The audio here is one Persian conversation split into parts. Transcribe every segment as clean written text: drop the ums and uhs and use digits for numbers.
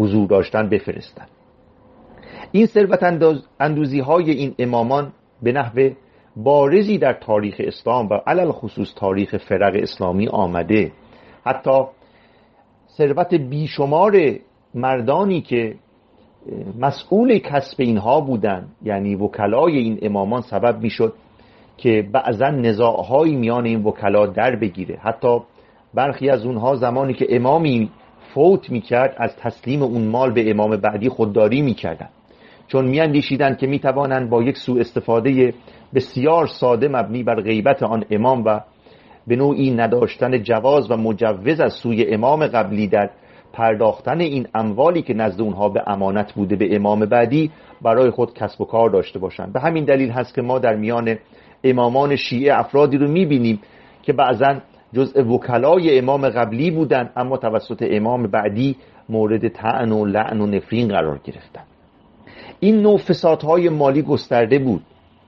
حضور داشتن بفرستن. این ثروت اندوزی های این امامان به نحو بارزی در تاریخ اسلام و علل خصوص تاریخ فرق اسلامی آمده. حتی ثروت بیشمار مردانی که مسئول کسب اینها بودن، یعنی وکلای این امامان، سبب میشد که بعضا نزاع‌های میان این وکلا در بگیره. حتی برخی از اونها زمانی که امامی فوت میکرد از تسلیم اون مال به امام بعدی خودداری میکردن، چون میاندیشیدند که میتوانند با یک سوء استفاده بسیار ساده مبنی بر غیبت آن امام و به نوعی نداشتن جواز و مجوز از سوی امام قبلی در پرداختن این اموالی که نزد اونها به امانت بوده به امام بعدی برای خود کسب و کار داشته باشند. به همین دلیل هست که ما در میان امامان شیعه افرادی رو میبینیم که بعضا جزء وکلای امام قبلی بودند اما توسط امام بعدی مورد طعن و لعن و نفرین قرار گرفتند. این نوع فسادهای مالی گسترده بود.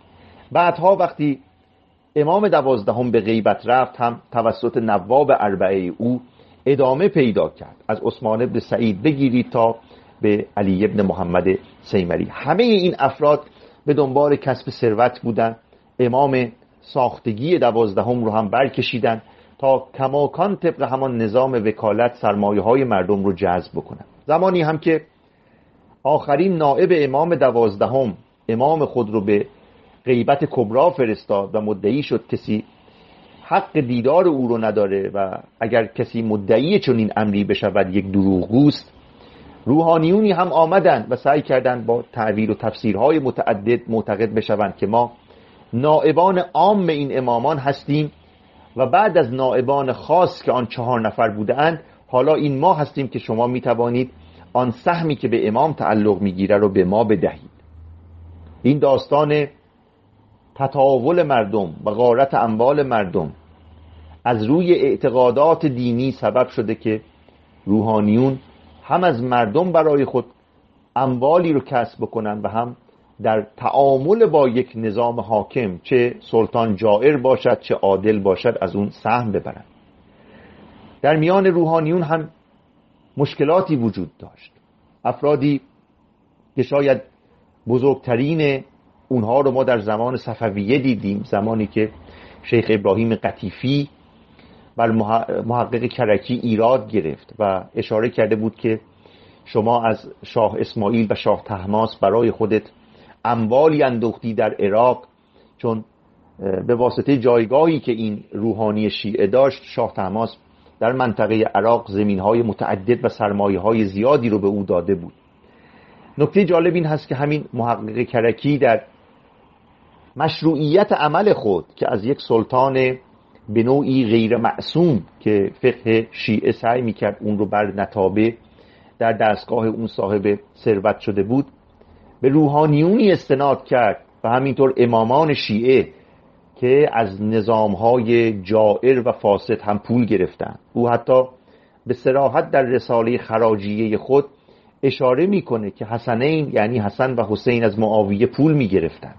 بعدها وقتی امام 12 به غیبت رفت هم توسط نواب اربعه او ادامه پیدا کرد، از عثمان بن سعید بگیرید تا به علی ابن محمد سیمری. همه این افراد به دنبال کسب ثروت بودند. امام ساختگی 12 رو هم برکشیدن تا کماکان طبق همان نظام وکالت سرمایه های مردم رو جذب بکنن. زمانی هم که آخرین نائب امام 12 امام خود رو به غیبت کبرا فرستاد و مدعی شد کسی حق دیدار او رو نداره و اگر کسی مدعی چون این امری بشود یک دروغگوست، روحانیونی هم آمدند و سعی کردند با تعبیر و تفسیرهای متعدد معتقد بشوند که ما نائبان عام این امامان هستیم و بعد از نائبان خاص که آن 4 نفر بودند حالا این ما هستیم که شما میتوانید آن سهمی که به امام تعلق میگیره رو به ما بدهید. این داستان تطاول مردم و غارت اموال مردم از روی اعتقادات دینی سبب شده که روحانیون هم از مردم برای خود اموالی رو کسب بکنن و هم در تعامل با یک نظام حاکم، چه سلطان جائر باشد چه عادل باشد، از اون سهم ببرن. در میان روحانیون هم مشکلاتی وجود داشت. افرادی که شاید بزرگترین اونها رو ما در زمان صفویه دیدیم، زمانی که شیخ ابراهیم قطیفی بر محقق کرکی ایراد گرفت و اشاره کرده بود که شما از شاه اسماعیل و شاه طهماسپ برای خودت اموالی اندوختی در عراق، چون به واسطه جایگاهی که این روحانی شیعه داشت شاه طهماسپ در منطقه عراق زمینهای متعدد و سرمایه‌های زیادی رو به او داده بود. نکته جالب این هست که همین محقق کرکی در مشروعیت عمل خود که از یک سلطان به نوعی غیر معصوم که فقه شیعه سعی میکرد اون رو بر نتابه در دستگاه اون صاحب ثروت شده بود، به روحانیونی استناد کرد و همینطور امامان شیعه که از نظامهای جائر و فاسد هم پول گرفتن. او حتی به صراحت در رساله خراجیه خود اشاره میکنه که حسنین یعنی حسن و حسین از معاویه پول میگرفتن.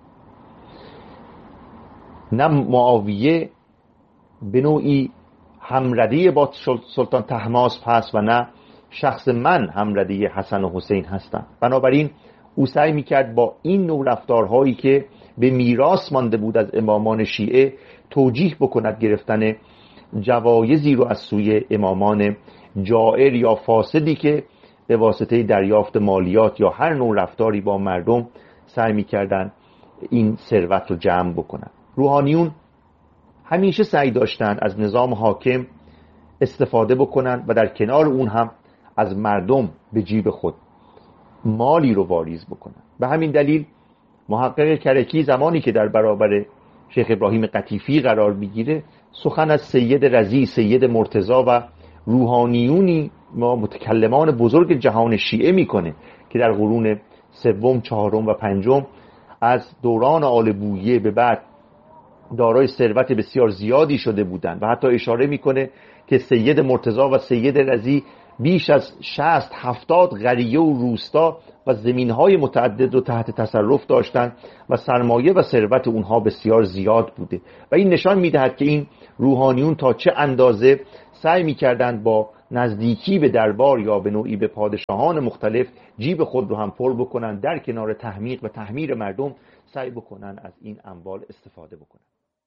نه معاویه به نوعی همردی با سلطان طهماسپ هست و نه شخص من همردی حسن و حسین هستم. بنابراین او سعی میکرد با این نوع رفتارهایی که به میراث مانده بود از امامان شیعه توجیه بکند گرفتن جوایزی رو از سوی امامان جائر یا فاسدی که به واسطه دریافت مالیات یا هر نوع رفتاری با مردم سعی میکردن این ثروت رو جمع بکنن. روحانیون همیشه سعی داشتن از نظام حاکم استفاده بکنن و در کنار اون هم از مردم به جیب خود مالی رو واریز بکنن. به همین دلیل محقق کرکی زمانی که در برابر شیخ ابراهیم قطیفی قرار میگیره سخن از سید رضی، سید مرتضی و روحانیونی ما متکلمان بزرگ جهان شیعه میکنه که در قرون 3، 4 و 5 از دوران آل بویه به بعد دارای ثروت بسیار زیادی شده بودند و حتی اشاره میکنه که سید مرتضی و سید رضی بیش از 60-70 قریه و روستا و زمینهای متعدد رو تحت تصرف داشتند و سرمایه و ثروت اونها بسیار زیاد بوده و این نشان میدهد که این روحانیون تا چه اندازه سعی میکردند با نزدیکی به دربار یا به نوعی به پادشاهان مختلف جیب خود رو هم پر بکنن، در کنار تحمیق و تحمیر مردم سعی بکنن از این اموال استفاده بکنن.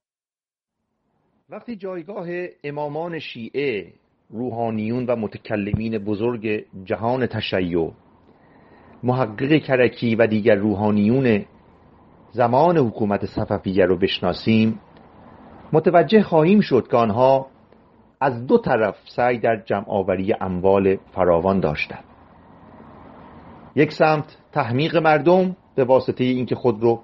وقتی جایگاه امامان شیعه، روحانیون و متکلمین بزرگ جهان تشیع، محقق کرکی و دیگر روحانیون زمان حکومت صفویه رو بشناسیم، متوجه خواهیم شد که آنها از دو طرف سعی در جمع‌آوری اموال فراوان داشتند. یک سمت تحمیق مردم به واسطه اینکه خود رو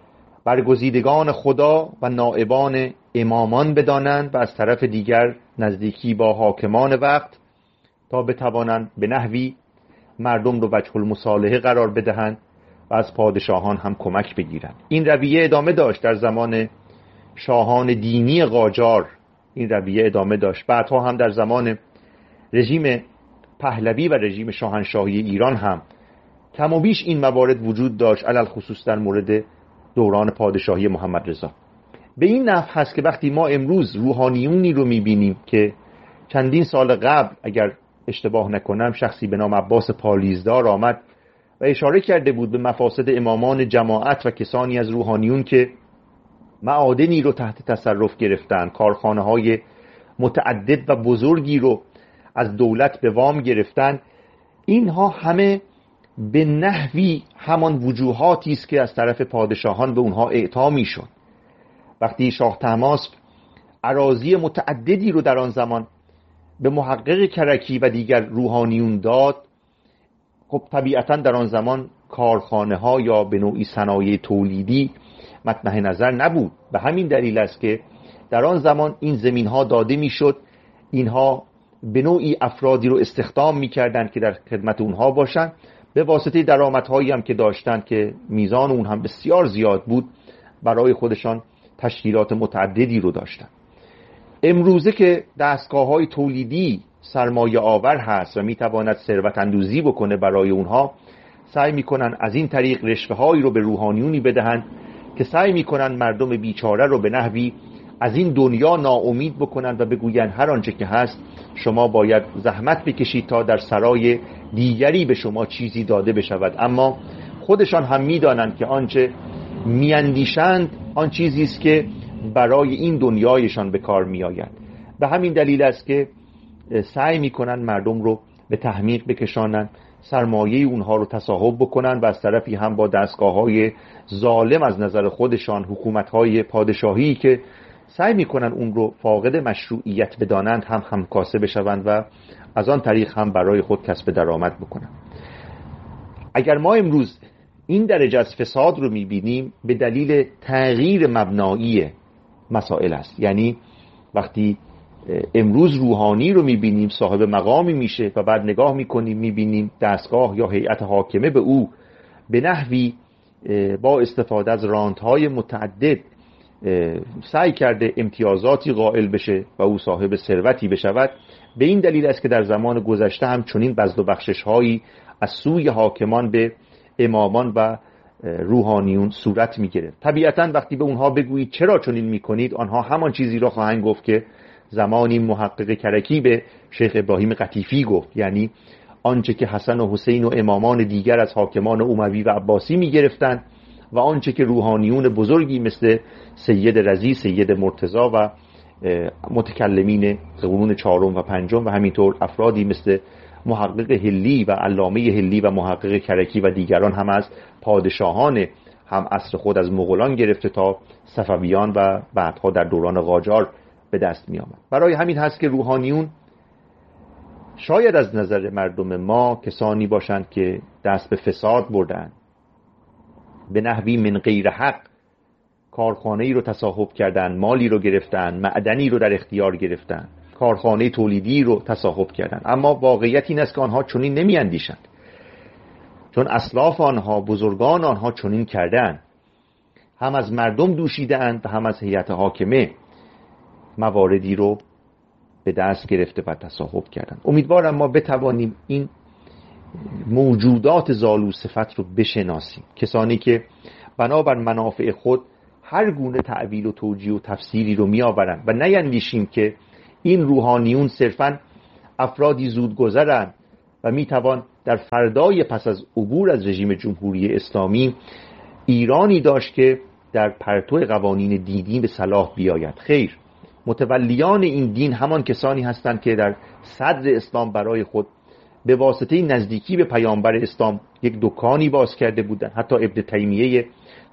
برگزیدگان خدا و نائبان امامان بدانند و از طرف دیگر نزدیکی با حاکمان وقت تا بتوانند به نحوی مردم رو وجه المصالحه قرار بدهند و از پادشاهان هم کمک بگیرند. این رویه ادامه داشت در زمان شاهان دینی قاجار، این رویه ادامه داشت. بعدها هم در زمان رژیم پهلوی و رژیم شاهنشاهی ایران هم کم و بیش این موارد وجود داشت، علل خصوص در مورد دوران پادشاهی محمد رضا. به این نحو هست که وقتی ما امروز روحانیونی رو میبینیم که چندین سال قبل اگر اشتباه نکنم شخصی به نام عباس پالیزدار آمد و اشاره کرده بود به مفاسد امامان جماعت و کسانی از روحانیون که معادنی رو تحت تصرف گرفتن، کارخانه‌های متعدد و بزرگی رو از دولت به وام گرفتن. اینها همه به نحوی همان وجوهاتی است که از طرف پادشاهان به اونها اعطا میشد. وقتی شاه طهماسپ اراضی متعددی رو در آن زمان به محقق کرکی و دیگر روحانیون داد، خب طبیعتا در آن زمان کارخانه ها یا به نوعی صنایع تولیدی مطرح نظر نبود. به همین دلیل است که در آن زمان این زمین ها داده میشد، اینها به نوعی افرادی رو استخدام میکردند که در خدمت اونها باشند، به واسطه درآمدهایی هم که داشتند که میزان اون هم بسیار زیاد بود، برای خودشان تشکیلات متعددی رو داشتند. امروزه که دستگاه‌های تولیدی سرمایه آور هست و میتواند ثروت اندوزی بکنه برای اونها، سعی میکنن از این طریق رشوه‌هایی رو به روحانیونی بدهند که سعی میکنن مردم بیچاره رو به نحوی از این دنیا ناامید بکنند و بگویند هر آنچه که هست شما باید زحمت بکشید تا در سرای دیگری به شما چیزی داده بشود. اما خودشان هم میدانند که آنچه میاندیشند آن چیزی است که برای این دنیایشان به کار میآید. به همین دلیل است که سعی میکنن مردم رو به تحمیق بکشانند، سرمایه اونها رو تصاحب بکنن و از طرفی هم با دستگاه‌های ظالم از نظر خودشان، حکومت‌های پادشاهی که سعی میکنن اون رو فاقد مشروعیت بدانند هم همکاسه بشوند و از آن طریق هم برای خود کسب درآمد بکنن. اگر ما امروز این درجه از فساد رو میبینیم به دلیل تغییر مبنایی مسائل است. یعنی وقتی امروز روحانی رو میبینیم صاحب مقامی میشه و بعد نگاه میکنیم میبینیم دستگاه یا هیئت حاکمه به او به نحوی با استفاده از رانت‌های متعدد سعی کرده امتیازاتی قائل بشه و او صاحب ثروتی بشود، به این دلیل است که در زمان گذشته هم چنین بذل و بخشش‌هایی از سوی حاکمان به امامان و روحانیون صورت می‌گرفت. طبیعتاً وقتی به اونها بگویید چرا چنین می‌کنید، آنها همان چیزی را خواهند گفت که زمانی محقق کرکی به شیخ ابراهیم قطیفی گفت، یعنی آنچه که حسن و حسین و امامان دیگر از حاکمان اموی و عباسی می‌گرفتند و آنچه که روحانیون بزرگی مثل سید رضی، سید مرتضی و متکلمین قرون چهارم و پنجم و همینطور افرادی مثل محقق هلی و علامه هلی و محقق کرکی و دیگران هم از پادشاهان هم عصر خود از مغولان گرفته تا صفویان و بعدها در دوران قاجار به دست می آمد. برای همین هست که روحانیون شاید از نظر مردم ما کسانی باشند که دست به فساد بردند، به نحوی من غیر حق کارخانه‌ای رو تصاحب کردن، مالی رو گرفتن، معدنی رو در اختیار گرفتن، کارخانه تولیدی رو تصاحب کردن. اما واقعیت این است که آنها چنین نمی‌اندیشند، چون اسلاف آنها، بزرگان آنها چنین کردند، هم از مردم دوشیدند و هم از هیئت حاکمه مواردی رو به دست گرفته و تصاحب کردند. امیدوارم ما بتوانیم این موجودات زالو صفت رو بشناسیم، کسانی که بنابر منافع خود هر گونه تعبیل و توجیه و تفسیری رو می آورند و نیندیشیم که این روحانیون صرفاً افرادی زودگذرند و میتوان در فردای پس از عبور از رژیم جمهوری اسلامی ایرانی داشت که در پرتو قوانین دینی به صلاح بیاید. خیر، متولیان این دین همان کسانی هستند که در صدر اسلام برای خود به واسطه نزدیکی به پیامبر اسلام یک دکانی باز کرده بودند. حتی ابن تیمیه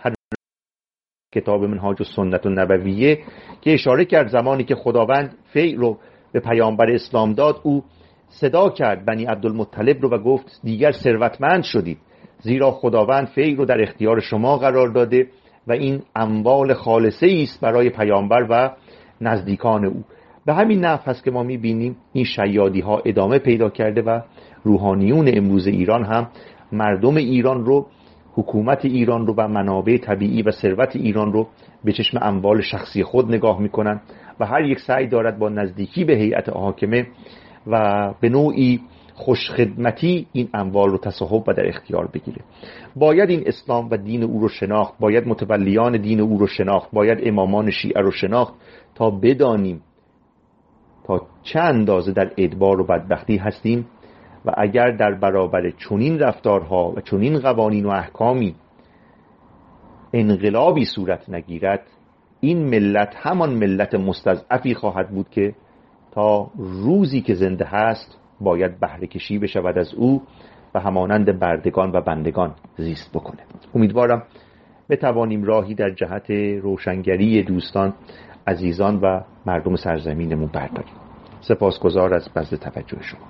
کتاب منهاج السنة النبویه که اشاره کرد زمانی که خداوند فیل رو به پیامبر اسلام داد، او صدا کرد بنی عبدالمطلب رو و گفت دیگر ثروتمند شدید، زیرا خداوند فیل رو در اختیار شما قرار داده و این اموال خالصه است برای پیامبر و نزدیکان او. به همین نحو هست که ما می‌بینیم این شیادی ها ادامه پیدا کرده و روحانیون امروز ایران هم مردم ایران رو، حکومت ایران رو و منابع طبیعی و ثروت ایران رو به چشم اموال شخصی خود نگاه میکنن و هر یک سعی دارد با نزدیکی به هیئت حاکمه و به نوعی خوشخدمتی این اموال رو تصاحب و در اختیار بگیره. باید این اسلام و دین او رو شناخت، باید متولیان دین او رو شناخت، باید امامان شیعه رو شناخت تا بدانیم تا چه اندازه در ادبار و بدبختی هستیم و اگر در برابر چنین رفتارها و چنین قوانین و احکامی انقلابی صورت نگیرد، این ملت همان ملت مستضعفی خواهد بود که تا روزی که زنده هست باید بهره کشی بشود از او و همانند بردگان و بندگان زیست بکنه. امیدوارم بتوانیم راهی در جهت روشنگری دوستان، عزیزان و مردم سرزمینمون برداریم. سپاسگزار از بذل توجه شما.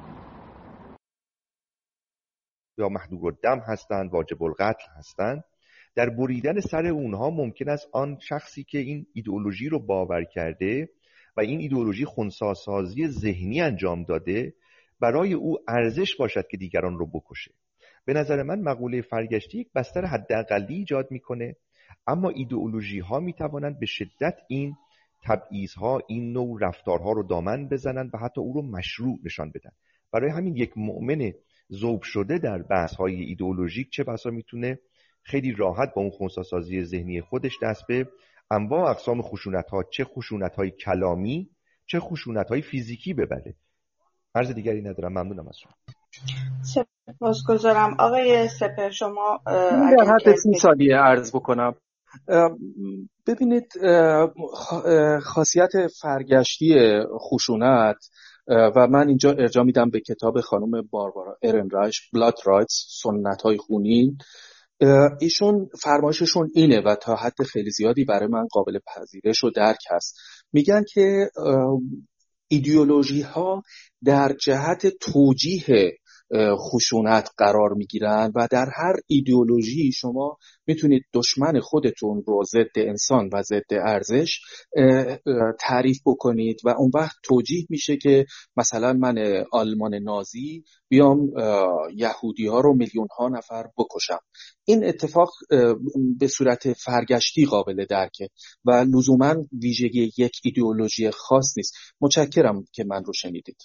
یا محدود الدم هستند، واجب القتل هستند، در بریدن سر اونها ممکن است آن شخصی که این ایدئولوژی رو باور کرده و این ایدئولوژی خنثی‌سازی ذهنی انجام داده برای او ارزش باشد که دیگران رو بکشه. به نظر من مقوله فرگشتی یک بستر حداقلی ایجاد میکنه، اما ایدئولوژی ها میتوانند به شدت این تبعیض‌ها، این نوع رفتارها رو دامن بزنند و حتی او رو مشروع نشان بدن. برای همین یک مؤمن ذوب شده در بحث‌های ایدئولوژیک چه بسا میتونه خیلی راحت با اون خنثی‌سازی ذهنی خودش دست به انواع اقسام خشونت‌ها، چه خشونت‌های کلامی چه خشونت‌های فیزیکی ببره. عرض دیگری ندارم، ممنونم از شما. سپاسگزارم. آقای سپهر شما من در حد 30 ثانیه عرض بکنم. ببینید، خاصیت فرگشتی خشونت و من اینجا ارجاع میدم به کتاب خانم باربارا ارنرایش بلاد رایتس، سنت‌های خونین. ایشون فرمایششون اینه و تا حد خیلی زیادی برای من قابل پذیرش و درک هست. میگن که ایدئولوژی ها در جهت توجیه خشونت قرار میگیرن و در هر ایدئولوژی شما میتونید دشمن خودتون رو ضد انسان و ضد ارزش تعریف بکنید و اون وقت توجیه میشه که مثلا من آلمان نازی بیام یهودی ها رو میلیون ها نفر بکشم. این اتفاق به صورت فرگشتی قابل درکه و لزوما ویژگی یک ایدئولوژی خاص نیست. متشکرم که من رو شنیدید.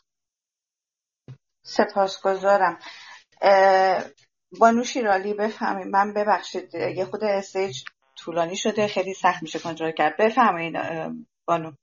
سپاسگزارم. بانو شیرالی بفهمید. من ببخشید یه خود استیج طولانی شده، خیلی سخت میشه کنترل کرد. بفهمید بانو.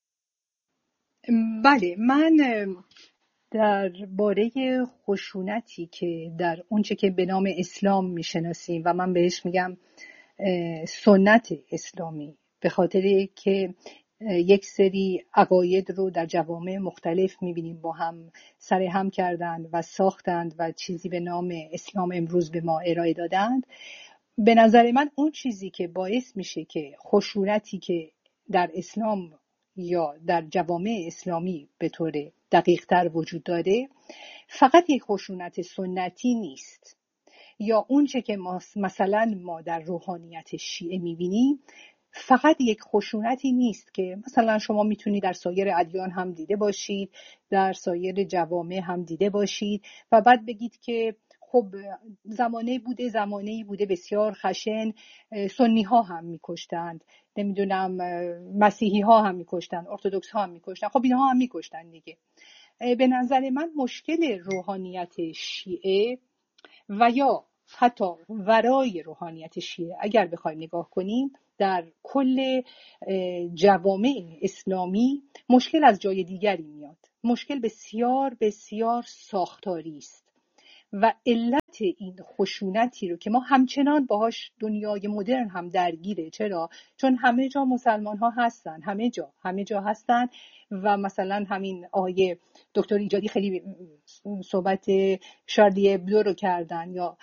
بله، من در باره خشونتی که در اونچه که به نام اسلام میشناسیم و من بهش میگم سنت اسلامی، به خاطر که یک سری عقاید رو در جوامع مختلف میبینیم با هم سر هم کردند و ساختند و چیزی به نام اسلام امروز به ما ارائه دادند. به نظر من اون چیزی که باعث میشه که خشونتی که در اسلام یا در جوامع اسلامی به طور دقیق‌تر وجود داره فقط یک خشونت سنتی نیست، یا اون چه که مثلا ما در روحانیت شیعه میبینیم فقط یک خشونتی نیست که مثلا شما میتونید در سایر ادیان هم دیده باشید، در سایر جوامع هم دیده باشید و بعد بگید که خب زمانه‌ای بوده بسیار خشن، سنی ها هم میکشتند، نمیدونم مسیحی ها هم میکشتند، ارتدوکس ها هم میکشتند، خب اینها هم میکشتند دیگه. به نظر من مشکل روحانیت شیعه و یا حتی ورای روحانیت شیعه اگر بخوایم نگاه کنیم در کل جوامع اسلامی مشکل از جای دیگری میاد مشکل بسیار بسیار ساختاری است و علت این خشونتی رو که ما همچنان باهاش دنیای مدرن هم درگیره. چرا؟ چون همه جا مسلمان ها هستن، همه جا هستن و مثلا همین آقای دکتر ایجادی خیلی صحبت شارلی ابدو رو کردن، یا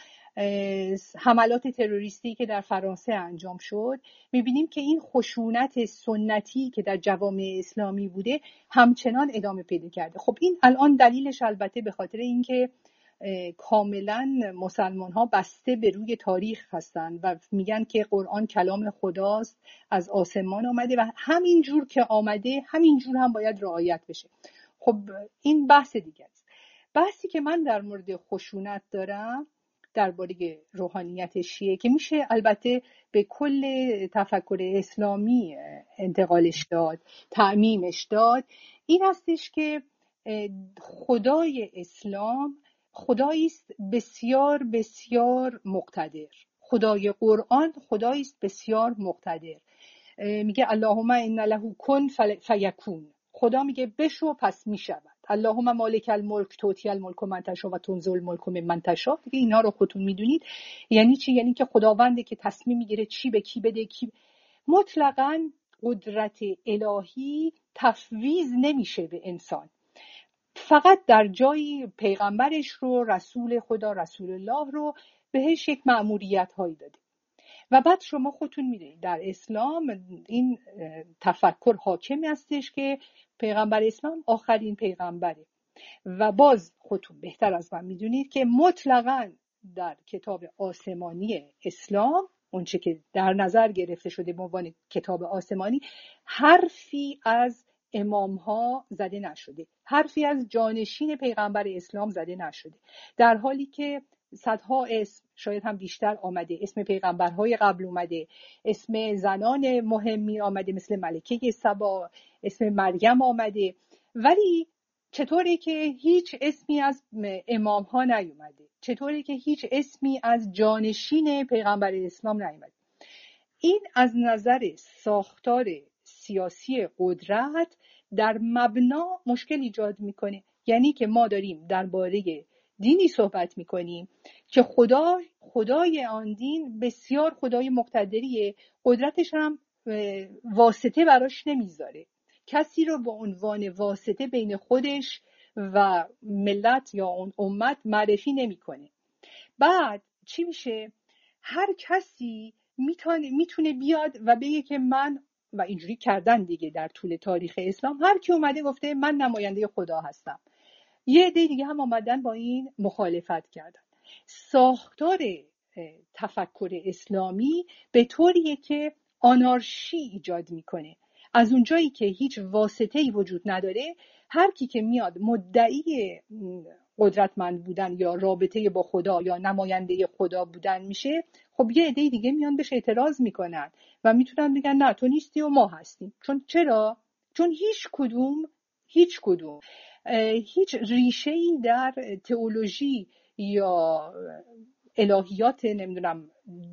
حملات تروریستی که در فرانسه انجام شد. میبینیم که این خشونت سنتی که در جوامع اسلامی بوده همچنان ادامه پیدا کرده. خب این الان دلیلش البته به خاطر اینکه کاملا مسلمان ها بسته به روی تاریخ هستن و میگن که قرآن کلام خداست، از آسمان آمده و همین جور که آمده همین جور هم باید رعایت بشه. خب این بحث دیگه است. بحثی که من در مورد خشونت دارم درباره روحانیت شیعه که میشه البته به کل تفکر اسلامی انتقالش داد، تعمیمش داد، این هستش که خدای اسلام خدایی است بسیار بسیار مقتدر. خدای قرآن خدایی است بسیار مقتدر. میگه اللهم ان له کن فیکون. خدا میگه بشو پس میشود. اللهم مالک الملک تؤتی الملک من تشاء و تنزع الملک ممن تشاء. دیگه اینا رو خودتون میدونید. یعنی چی؟ یعنی که خداونده که تصمیم میگیره چی به کی بده، کی مطلقاً قدرت الهی تفویض نمیشه به انسان. فقط در جایی پیغمبرش رو، رسول خدا رسول الله رو بهش یک مأموریت هایی داده. و بعد شما خودتون میدونید در اسلام این تفکر حاکمی هستش که پیغمبر اسلام آخرین پیغمبره. و باز خودتون بهتر از من میدونید که مطلقاً در کتاب آسمانی اسلام، اونچه که در نظر گرفته شده به عنوان کتاب آسمانی، حرفی از امام ها زده نشده، حرفی از جانشین پیغمبر اسلام زده نشده، در حالی که صدها اسم، شاید هم بیشتر آمده، اسم پیغمبرهای قبل اومده، اسم زنان مهمی آمده مثل ملکه سبا، اسم مریم آمده، ولی چطوره که هیچ اسمی از امام ها نیومده؟ چطوره که هیچ اسمی از جانشین پیغمبر اسلام نیومده؟ این از نظر ساختار سیاسی قدرت در مبنا مشکل ایجاد میکنه. یعنی که ما داریم درباره دینی صحبت میکنیم که خدای آن دین بسیار خدای مقتدریه، قدرتش هم واسطه براش نمیذاره، کسی رو به عنوان واسطه بین خودش و ملت یا اون امت معرفی نمیکنه. بعد چی میشه؟ هر کسی میتونه بیاد و بگه که من، و اینجوری کردن دیگه در طول تاریخ اسلام، هر کی اومده گفته من نماینده خدا هستم. یه عده دیگه هم آمدن با این مخالفت کردن. ساختار تفکر اسلامی به طوریه که آنارشی ایجاد میکنه. از اونجایی که هیچ واسطه‌ای وجود نداره، هر کی که میاد مدعی قدرتمند بودن یا رابطه با خدا یا نماینده خدا بودن میشه، خب یه عده دیگه میان بهش اعتراض میکنن و میتونن بگن نه تو نیستی و ما هستیم. چرا؟ چون هیچ کدوم هیچ ریشه‌ای در تئولوژی یا الهیات، نمیدونم،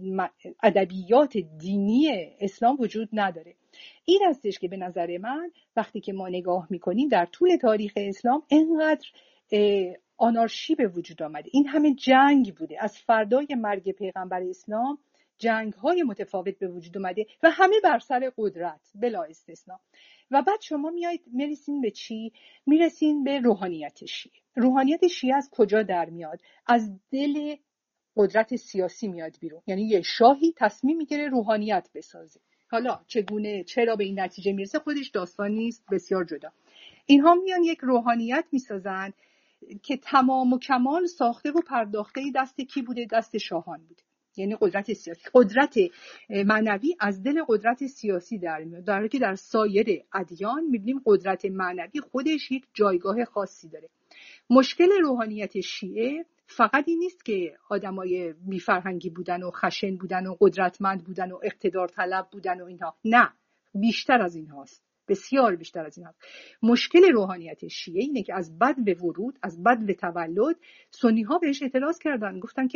ادبیات دینی اسلام وجود نداره. این هستش که به نظر من وقتی که ما نگاه میکنیم در طول تاریخ اسلام اینقدر آنارشی به وجود آمده، این همه جنگ بوده، از فردای مرگ پیغمبر اسلام جنگ‌های متفاوت به وجود اومده و همه بر سر قدرت بلا استثنا. و بعد شما میرسین به چی؟ میرسین به روحانیت شیعه. روحانیت شیعه از کجا در میاد؟ از دل قدرت سیاسی میاد بیرون. یعنی یه شاهی تصمیم میگیره روحانیت بسازه. حالا چگونه، چرا به این نتیجه میرسه خودش داستانی است بسیار جدا. اینها میان یک روحانیت میسازن که تمام و کمال ساخته و پرداخته دست کی بوده؟ دست شاهان بوده. یعنی قدرت سیاسی، قدرت معنوی از دل قدرت سیاسی در میاد، در حالی که در سایر ادیان میبینیم قدرت معنوی خودش یک جایگاه خاصی داره. مشکل روحانیت شیعه فقط این نیست که آدمای بی‌فرهنگی بودن و خشن بودن و قدرتمند بودن و اقتدار طلب بودن و اینها، نه، بیشتر از این هاست، بسیار بیشتر از این هاست. مشکل روحانیت شیعه اینه که از بدو ورود، از بدو تولد، سنی ها بهش اعتراض کردن، گفتن که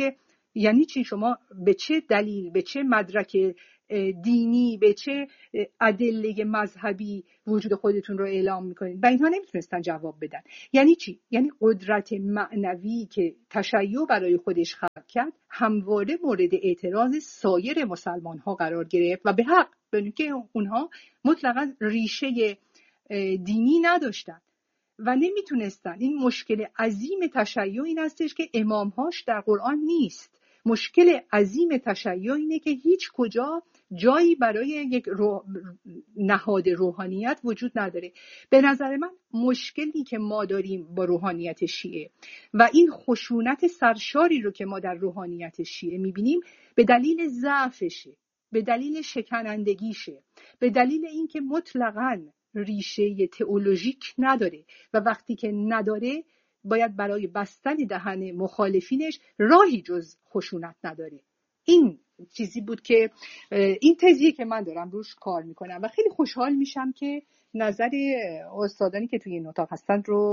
یعنی چی؟ شما به چه دلیل، به چه مدرک دینی، به چه ادله مذهبی وجود خودتون رو اعلام میکنید؟ و اینها نمیتونستن جواب بدن. یعنی چی؟ یعنی قدرت معنوی که تشیع برای خودش خلق کرد همواره مورد اعتراض سایر مسلمان ها قرار گرفت و به حق، به که اونها مطلقا ریشه دینی نداشتن و نمیتونستن. این مشکل عظیم تشیع این هستش که امامهاش در قرآن نیست. مشکل عظیم تشیع اینه که هیچ کجا جایی برای یک نهاد روحانیت وجود نداره. به نظر من مشکلی که ما داریم با روحانیت شیعه و این خشونت سرشاری رو که ما در روحانیت شیعه میبینیم به دلیل ضعفشه، به دلیل شکنندگیشه، به دلیل اینکه مطلقاً ریشه تئولوژیک نداره و وقتی که نداره باید برای بستن دهن مخالفینش راهی جز خشونت نداره. این چیزی بود که این تزیه که من دارم روش کار میکنم و خیلی خوشحال میشم که نظر استادانی که توی این اتاق هستن رو.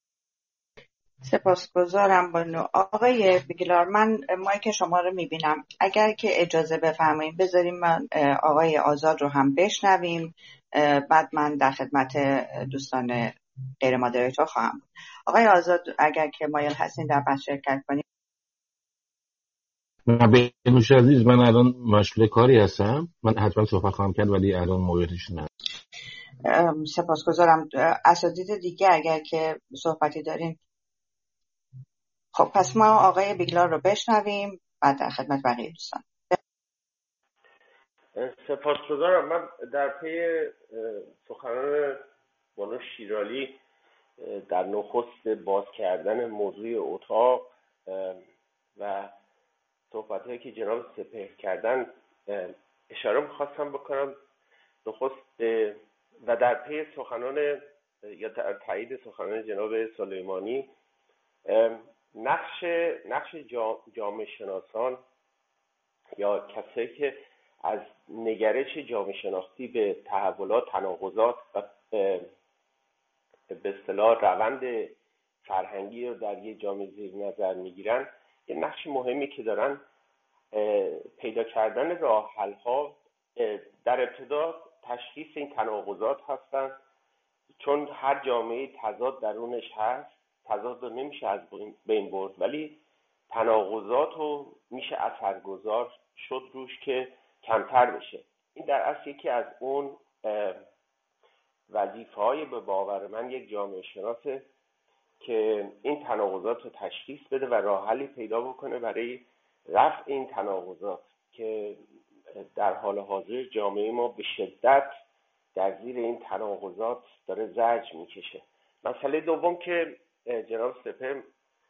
سپاسگزارم بانو. آقای بیگلار، من مایک شما رو میبینم، اگر که اجازه بفرمایید بذاریم من آقای آزاد رو هم بشنویم، بعد من در خدمت دوستان غیر مادریتور خواهم بود. آقای آزاد اگر که مایل هستین در بحث شرکت کنید. نه بنوش عزیز، من الان مشغول کاری هستم، من حتما صحبت خواهم کرد ولی الان موقعیتش نه. سپاسگزارم. اساتید دیگه اگر که صحبتی دارین. خب پس ما آقای بیگلار رو بشنویم، بعد در خدمت بقیه دوستان. سپاسگزارم. من در پی سخنان بانو شیرالی در نخست باز کردن موضوع اتاق و صحبت‌هایی که جناب سپهر کردن اشاره می‌خواستم بکنم. نخست و در پی سخنان یا تایید سخنان جناب سلیمانی، نقش جامعه شناسان یا کسایی که از نگرش جامعه شناختی به تحولات، تناقضات و به اصطلاح روند فرهنگی رو در یک جامعه زیر نظر میگیرن، یه نقش مهمی که دارن پیدا کردن راه حل ها در ابتدا تشخیص این تناقضات هستن، چون هر جامعه تضاد درونش هست، تضاد رو نمیشه از بین برد ولی تناقضات رو میشه اثرگذار شد روش که کمتر بشه. این در اصل یکی از اون وظیفه‌های به باور من یک جامعه شناسه که این تناقضات رو تشخیص بده و راه حلی پیدا بکنه برای رفع این تناقضات که در حال حاضر جامعه ما به شدت در زیر این تناقضات داره زجر میکشه. مسئله دوم که جناب سپهر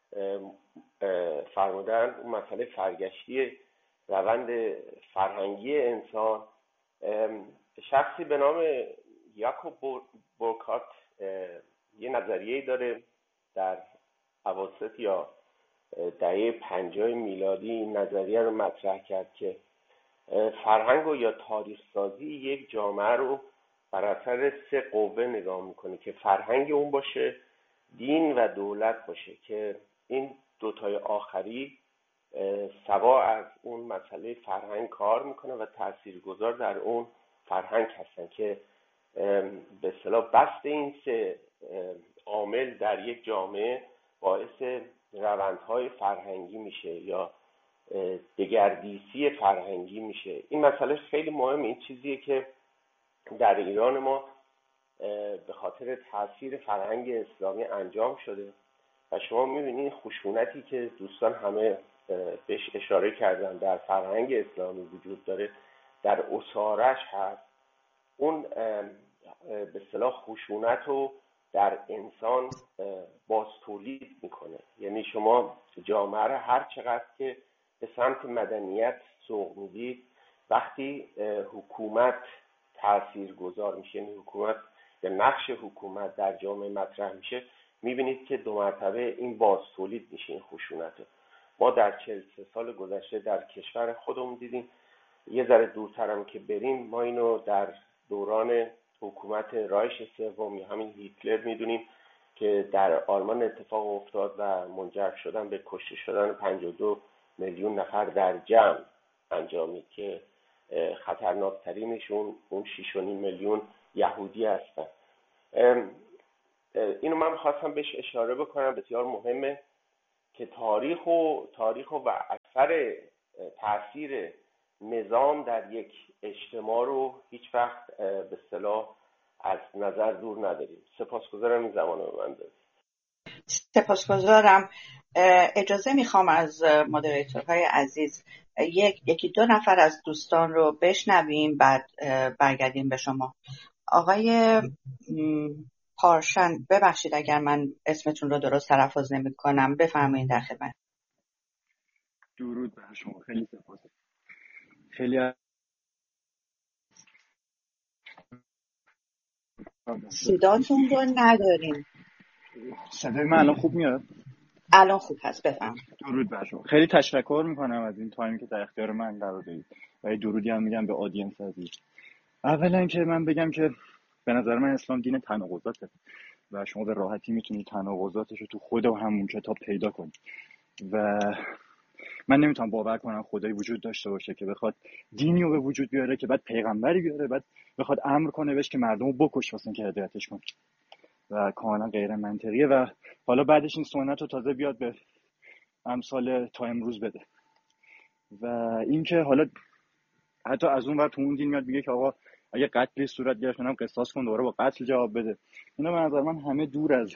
فرمودن، اون مسئله فرگشتی روند فرهنگی انسان. شخصی به نام یاکوب بورکارت یه نظریه‌ای داره در اواسط یا دهه 50 میلادی این نظریه رو مطرح کرد که فرهنگ و یا تاریخ سازی یک جامعه رو بر اثر 3 قوه نگاه میکنه که فرهنگ اون باشه، دین و دولت باشه، که این دوتای آخری سوا از اون مسئله فرهنگ کار میکنه و تاثیرگذار در اون فرهنگ هستن که به اصطلاح بست این 3 عامل در یک جامعه باعث روندهای فرهنگی میشه یا دگردیسی فرهنگی میشه. این مسئله خیلی مهمه. این چیزیه که در ایران ما به خاطر تاثیر فرهنگ اسلامی انجام شده و شما میبینید خشونتی که دوستان همه بهش اشاره کردن در فرهنگ اسلامی وجود داره، در اسارش هست. اون به اصطلاح خشونت رو در انسان باز تولید میکنه. یعنی شما جامعه رو هر چقدر که به سمت مدنیت سوق میدید، وقتی حکومت تأثیر گذار میشه، یعنی حکومت یا نقش حکومت در جامعه مطرح میشه، میبینید که 2 مرتبه این باز تولید میشه این خشونت. ما در 43 سال گذشته در کشور خودمون دیدیم. یه ذره دورتر هم که بریم، ما اینو در دوران حکومت رایش سوم یا همین هیتلر میدونیم که در آلمان اتفاق افتاد و منجر شدن به کشته شدن 52 میلیون نفر در جمع انجامید که خطرناکترینشون اون 6.5 میلیون یهودی هستن. اینو من خواستم بهش اشاره بکنم، بسیار مهمه که تاریخ و اثر تاثیر نظام در یک اجتماع رو هیچ وقت به اصطلاح از نظر دور نداریم. سپاسگزارم این زمان رو من دادید. سپاسگزارم. اجازه میخوام از مدیریتورهای عزیز یکی دو نفر از دوستان رو بشنویم، بعد برگردیم به شما. آقای پارشن، ببخشید اگر من اسمتون رو درست تلفظ نمی کنم، بفرمایید در خدمت. درود بر شما، خیلی سپاس. خیلی صداتون رو نداریم. صدای من الان خوب میاد؟ الان خوب هست، بفرمایید. درود بر شما. خیلی تشکر میکنم از این تایمی که در اختیار من قرار دادید و درودی هم میگم به آدینس عزیز. اولا که من بگم که به نظر من اسلام دین تناقضاته و شما به راحتی میتونید تناقضاتش رو تو خود و همون کتاب پیدا کنید و من نمیتونم باور کنم خدایی وجود داشته باشه که بخواد دینی رو به وجود بیاره که بعد پیغمبری بیاره بعد بخواد امر کنه بهش که مردم رو بکش واسه اینکه هدایتش کنه و کاملا غیر منطقیه و حالا بعدش این سنت رو تازه بیاد به امثال تا امروز بده. و اینکه حالا حتی از اون ور تو اون دین میاد میگه که آقا اگه قتلی صورت گرفت اونم قصاص کن، دوباره با قتل جواب بده. اینا به نظر من همه دور از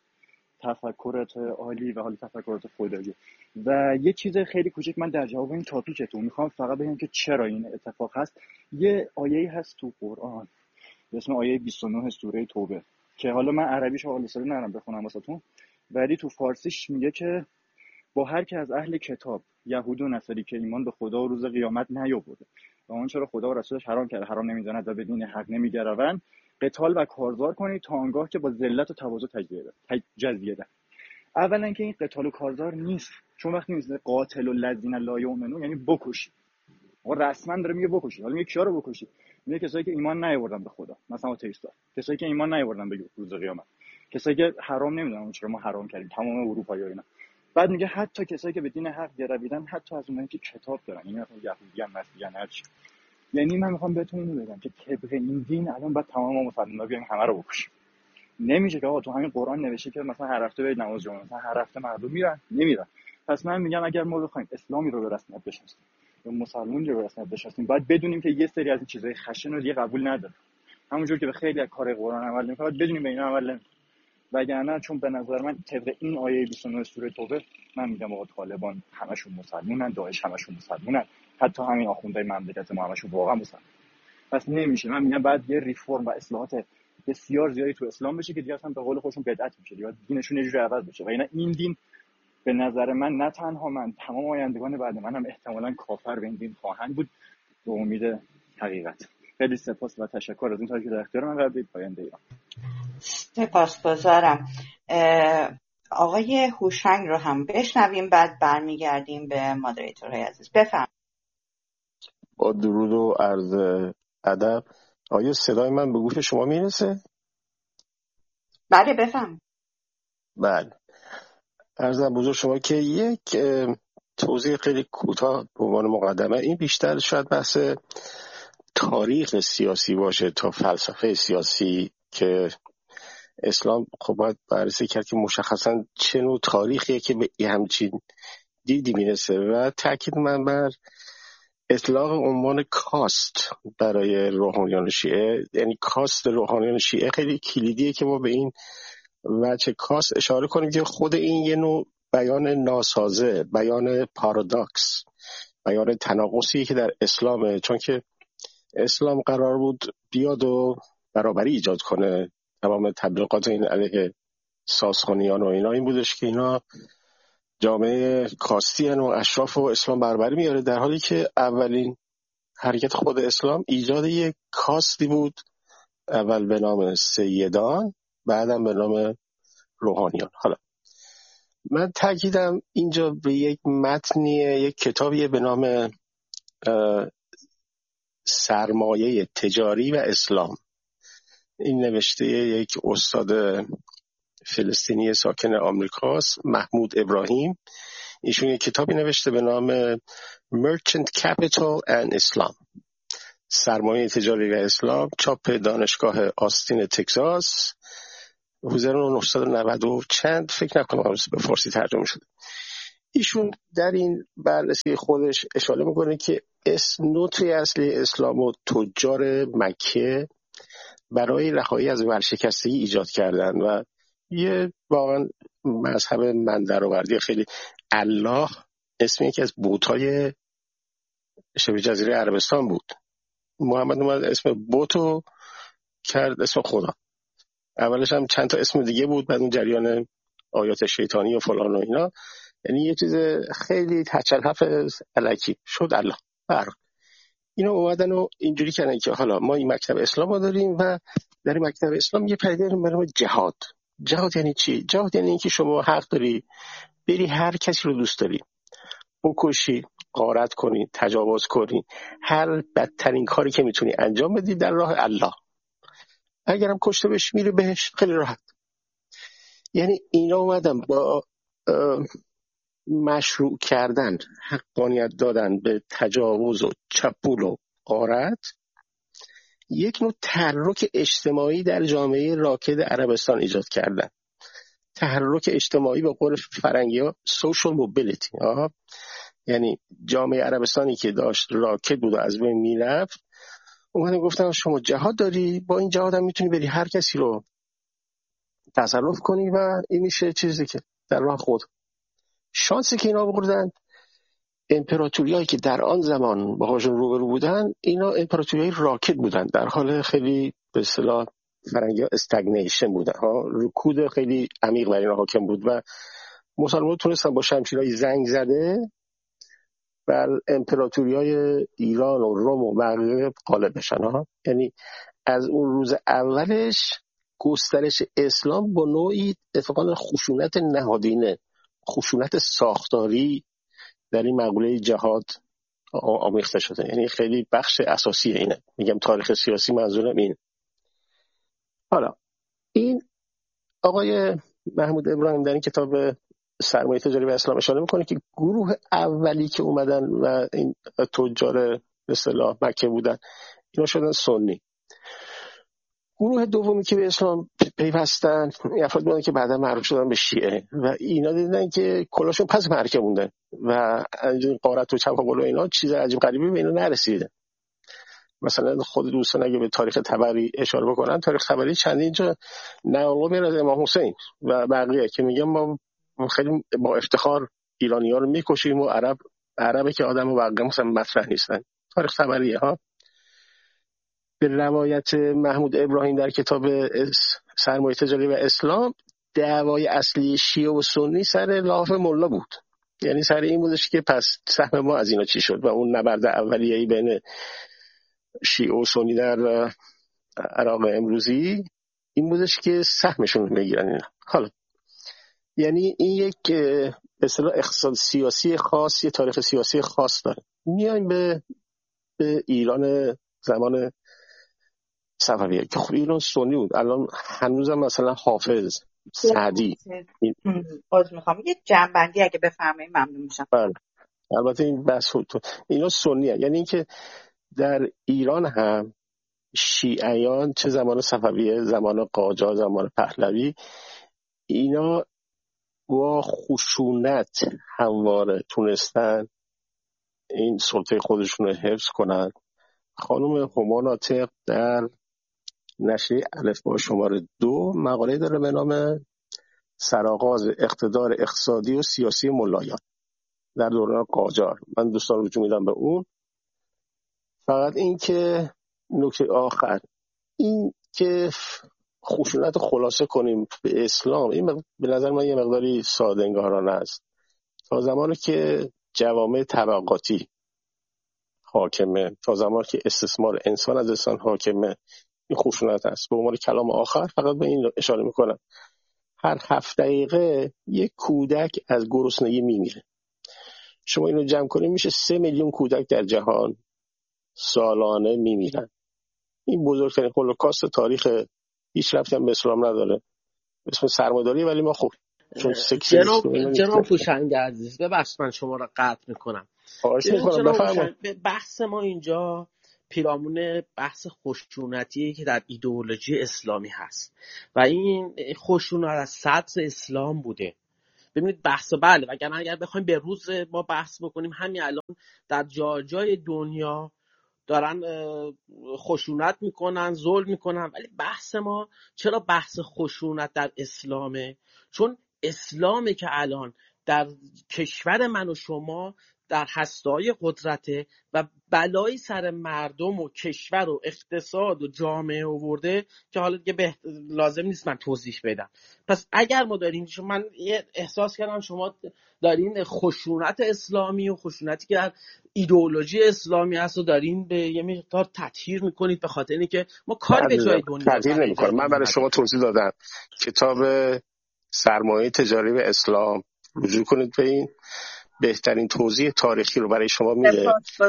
تفکرات عالی و حالا تفکرات خدایی. و یه چیز خیلی کوچک من در جواب این تاپیکتون میخوام فقط بگم که چرا این اتفاق هست. یه آیه‌ای هست تو قرآن به اسم آیه 29 سوره توبه که حالا من عربیش حالا سری نرم بخونم واسهتون، ولی تو فارسیش میگه که با هر کی از اهل کتاب یهود و نصاری که ایمان به خدا و روز قیامت نیاورده و آنچه را خدا و رسولش حرام کرده حرام نمی‌داند و بدین حق نمی‌گروند قتال و کارزار کنید تا آنگاه که با ذلت و تواضع جزیه دهند. اولا که این قتال و کارزار نیست، چون وقتی میگه قاتل الذین لا یؤمنون یعنی بکشی. و رسما داره میگه بکشی. حالا میگه کیا رو بکشی؟ میگه کسایی که ایمان نیاوردن به خدا، مثلا آتئیستا، کسایی که ایمان نیاوردن به روز قیامت، کسایی که حرام نمیدونن چرا ما حرام کردیم، تمام اروپایی‌ها اینا. بعد میگه حتی کسایی که به دین حق گرویدن، حتی از اونایی که کتاب دارن، یعنی مثلا یهودیان، مسیحیان، هر چی. یعنی من میخوام بهتون اینو بگم که طبق این دین الان باید تمام ما مسلمان‌ها بیایم همه رو بکشیم. نمیشه که آقا تو همین قرآن نوشته که مثلا هر هفته برید نماز جمعه، مثلا هر هفته مردم نمیرن. پس من میگم اگر ما بخوایم اسلامی رو به رسمیت بشناسیم یا مسلمانی رو به رسمیت بشناسیم، باید بدونیم که یه سری از این چیزای خشن رو دیگه قبول نداره. همونجور که به خیلی از کار قرآن عمل نمی‌کنه، باید بدونیم به اینا عمل نمی‌کنه. وگرنه چون به نظر من طبق این آیه 29 سوره توبه من میگم آقا طالبان همشون مسلمونن، داعش همشون مسلمونن، حتی همین آخوندهای مملکت ما همشون واقعا مسلمونن. پس نمیشه. من میگم بعد یه ریفرم و اصلاحات بسیار زیادی تو اسلام بشه که دیگه اصلا به قول خودشون بدعت میشه، دیگه دینشون یه جوری عوض بشه. و اینا این دین به نظر من نه تنها من، تمام آیندگان بعد من هم احتمالاً کافر به این دین خواهند بود به امید حقیقت. خیلی سپاس و تشکر از این کاری که در اختیار من قرار دادید. پاینده ایران. سپاسگزارم. آقای هوشنگ رو هم بشنویم، بعد برمیگردیم به مادریتورهای عزیز. بفرمایید. با درود و عرض ادب. آیا صدای من به گوش شما میرسه؟ بله بفرمایید. بله. عرضم بزرگ شما که یک توضیح خیلی کوتاه به عنوان مقدمه، این بیشتر شاید بحث تاریخ سیاسی باشه تا فلسفه سیاسی که اسلام خب باید بررسی کرد که مشخصا چه نوع تاریخیه که به همچین دیدی میرسه. و تاکید من بر اطلاق عنوان کاست برای روحانیان شیعه، یعنی کاست روحانیان شیعه خیلی کلیدیه که ما به این وجه کاست اشاره کنیم که خود این یه نوع بیان ناسازه، بیان پارادوکس، بیان تناقضی که در اسلامه، چون که اسلام قرار بود بیاد و برابری ایجاد کنه. تمام تبلیغات این علیه ساسانیان و اینا این بودش که اینا جامعه کاستی هن و اشراف و اسلام برابری میاره، در حالی که اولین حرکت خود اسلام ایجاد یک کاستی بود، اول به نام سیدان، بعدم به نام روحانیان. حالا من تاکیدم اینجا به یک متنیه، یک کتابیه به نام سرمایه تجاری و اسلام. این نوشته یک استاد فلسطینی ساکن آمریکاست، محمود ابراهیم. ایشون یک کتابی نوشته به نام Merchant Capital and Islam، سرمایه تجاری و اسلام، چاپ دانشگاه آستین تگزاس 1990 و چند، فکر نکنم به فارسی ترجمه شده. ایشون در این بررسی خودش اشاره میکنه که نوتری اصلی اسلام و تجار مکه برای رهایی از ورشکستگی ایجاد کردن و یه واقعا مذهب من درآوردی خیلی. الله اسم یکی از بت‌های شبه جزیره عربستان بود. محمد اومد اسم بتو کرد اسم خدا. اولش هم چند تا اسم دیگه بود، بعد اون جریان آیات شیطانی و فلان و اینا، یعنی یه چیز خیلی تچلحف الکی شد الله. اینا اومدن و اینجوری کردن که حالا ما این مکتب اسلام رو داریم و در این مکتب اسلام یه پدیده به نام جهاد. جهاد یعنی چی؟ جهاد یعنی اینکه شما حق داری بری هر کسی رو دوست داری بکشی، غارت کنی، تجاوز کنی، هر بدترین کاری که میتونی انجام بدی در راه الله. اگرم کشته بشی میره بهش خیلی راحت. یعنی اینا اومدن با مشروع کردن، حقانیت دادن به تجاوز و چپول و غارت، یک نوع تحرک اجتماعی در جامعه راکد عربستان ایجاد کردن. تحرک اجتماعی به قول فرنگی ها social mobility، یعنی جامعه عربستانی که داشت راکد بود و از بین میرفت، اومدن گفتن شما جهاد داری، با این جهاد هم میتونی بری هر کسی رو تصرف کنی و این میشه چیزی که در راه خود. شانسی که اینا بردن، امپراتوریایی که در آن زمان باهاشون روبرو بودن، اینا امپراتوریای راکد بودن، در حال خیلی به اصطلاح فرنگی‌ها استگنیشن بودن، رکود خیلی عمیق بر اینا حاکم بود و مسلمان‌ها تونستن با شمشیرهای زنگ زده بر امپراتوریای ایران و روم و بقیه غالب بشن. یعنی از اون روز اولش گسترش اسلام با نوعی اتفاقا خشونت نهادینه، خشونت ساختاری در این مقوله جهاد آمیخته شده. یعنی خیلی بخش اساسی اینه. میگم تاریخ سیاسی منظورم این. حالا این آقای محمود ابراهیم در این کتاب سرمایه تجاری و اسلام اشاره میکنه که گروه اولی که اومدن و این تجار به اصطلاح مکه بودن، اینا شدن سنی. گروه دومی که به اسلام پیوستن افراد بودن که بعدا معروف شدن به شیعه و اینا دیدن که کلاشون پس مرکه موندن و غارت و چپاول و اینا چیز عجیب غریبی به اینا نرسیده. مثلا خود دوستان اگه به تاریخ تبری اشاره بکنن، تاریخ تبری چندین جا نقل میاد از امام حسین و بقیه که میگن ما خیلی با افتخار ایرانی‌ها رو میکشیم و عربه که آدم و بقیه مثلا مطرح نیستن. تاریخ تبریه ها. به روایت محمود ابراهیم در کتاب سرمایه تجاری و اسلام، دعوای اصلی شیعه و سنی سر لاف ملا بود. یعنی سر این بودش که پس سهم ما از اینا چی شد و اون نبرد اولیه‌ای بین شیعه و سنی در عراق امروزی این بودش که سهمشون رو میگیرن اینا. حالا یعنی این یک به اصطلاح اقتصاد سیاسی خاص، یه تاریخ سیاسی خاص داره. میایم به ایران زمان صفویه که خب ایران سنی بود. الان هنوزم مثلا حافظ، سعدی میخوام یه جنبندی اگه بفرمایید ممنون میشم. بله البته این بحث اینا سنیه، یعنی اینکه در ایران هم شیعیان چه زمان صفویه، زمان قاجار، زمان پهلوی، اینا با خشونت همواره تونستن این سلطه خودشون رو حفظ کنن. خانم هما ناطق در نشریه الفبا شماره 2 مقاله داره به نام سرآغاز اقتدار اقتصادی و سیاسی ملایان در دوران قاجار. من دوستان رجوع میدم به اون. فقط این که نکته آخر این که خشونت خلاصه کنیم به اسلام، این به نظر من یه مقداری ساده انگارانه است. تا زمانی که جوامع طبقاتی حاکمه، تا زمانی که استثمار انسان از انسان حاکمه، این خشونت است. به عنوان کلام آخر فقط به این اشاره میکنم، هر 7 دقیقه یک کودک از گرسنگی میمیره. شما اینو جمع کنید میشه 3 میلیون کودک در جهان سالانه میمیرن. این بزرگترین هولوکاست تاریخ، هیچ ربطی هم به اسلام نداره، اسم سرمایه‌داری، ولی ما خب چون سکسیسم جناب هوشنگ عزیز، ببخشید من شما را قطع میکنم. جناب هوشنگ، بحث ما اینجا پیرامون بحث خشونتیه که در ایدئولوژی اسلامی هست و این خشونت از سطح اسلام بوده. ببینید بحث بله، وگرنه اگر بخوایم به روز ما بحث بکنیم، همین الان در جای دنیا دارن خشونت میکنن، ظلم میکنن، ولی بحث ما چرا بحث خشونت در اسلامه؟ چون اسلامه که الان در کشور من و شما در هسته‌های قدرته و بلایی سر مردم و کشور و اقتصاد و جامعه آورده که حالا دیگه لازم نیست من توضیح بدم. پس اگر ما داریم، من احساس کردم شما دارین خشونت اسلامی و خشونتی که در ایدئولوژی اسلامی هست و دارین به یه مقدار تطهیر میکنید، به خاطر اینکه ما کار به جای دنیا تطهیر نمی‌کنم. من برای شما توضیح دادم. کتاب سرمایه تجاری به اسلام رجوع کنید به این، بهترین توضیح تاریخی رو برای شما میده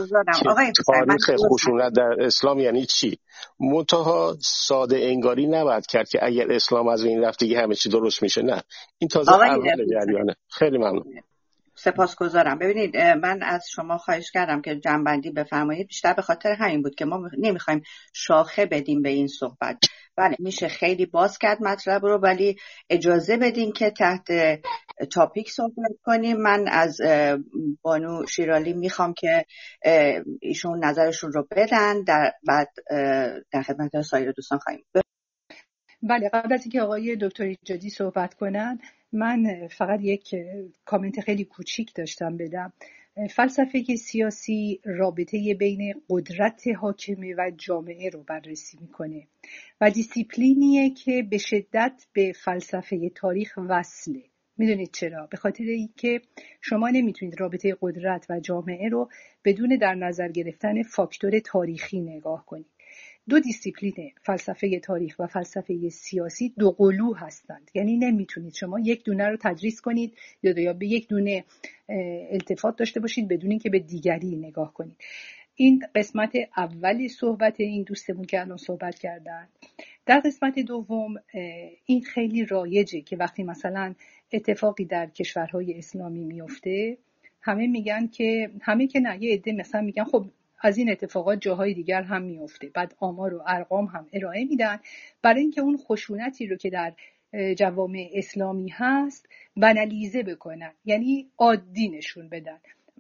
که تاریخ خشونت در اسلام یعنی چی. منتها ساده انگاری نباید کرد که اگر اسلام از این رفت دیگه همه چی درست میشه. نه، این تازه اول جریانه. خیلی ممنون. سپاسگزارم. ببینید من از شما خواهش کردم که جنبندی بفرمایید، بیشتر به خاطر همین بود که ما نمیخوایم شاخه بدیم به این صحبت. بله میشه خیلی باز کرد مطلب رو، ولی اجازه بدین که تحت تاپیک صحبت کنیم. من از بانو شیرالی میخوام که ایشون نظرشون رو بدن، بعد در خدمت سایر دوستان خواهیم. بله، قبل از اینکه آقای دکتر ایجادی صحبت کنن، من فقط یک کامنت خیلی کوچیک داشتم بدم. فلسفه سیاسی رابطه بین قدرت حاکمه و جامعه رو بررسی میکنه و دیسیپلینیه که به شدت به فلسفه تاریخ وصله. میدونید چرا؟ به خاطر اینکه شما نمیتونید رابطه قدرت و جامعه رو بدون در نظر گرفتن فاکتور تاریخی نگاه کنید. دو دیسیپلین فلسفه تاریخ و فلسفه سیاسی دو قلو هستند، یعنی نمیتونید شما یک دونه رو تدریس کنید یا به یک دونه التفات داشته باشید بدون اینکه به دیگری نگاه کنید. این قسمت اولی صحبت این دوستمون که الان صحبت کردن. در قسمت دوم این خیلی رایجه که وقتی مثلا اتفاقی در کشورهای اسلامی میفته، همه میگن که نه، یه عده مثلا میگن خب از این اتفاقات جاهای دیگر هم میفته، بعد آمار و ارقام هم ارائه میدن برای اینکه اون خشونتی رو که در جوامع اسلامی هست بنالیزه بکنن، یعنی عادی نشون بدن.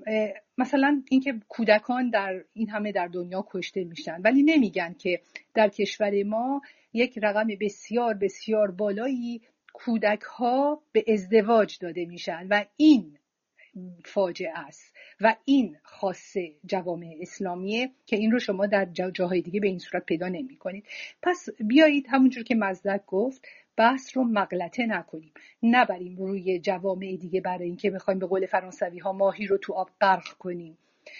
مثلا اینکه کودکان در این همه در دنیا کشته میشن، ولی نمیگن که در کشور ما یک رقم بسیار بسیار بالایی کودک ها به ازدواج داده میشن و این فاجعه است و این خاصه جوامع اسلامیه که این رو شما در جاهای دیگه به این صورت پیدا نمی کنید. پس بیایید همونجور که مزدک گفت بحث رو مغلطه نکنیم، نبریم روی جوامع دیگه برای اینکه بخوایم به قول فرانسوی ها ماهی رو تو آب غرق کنیم.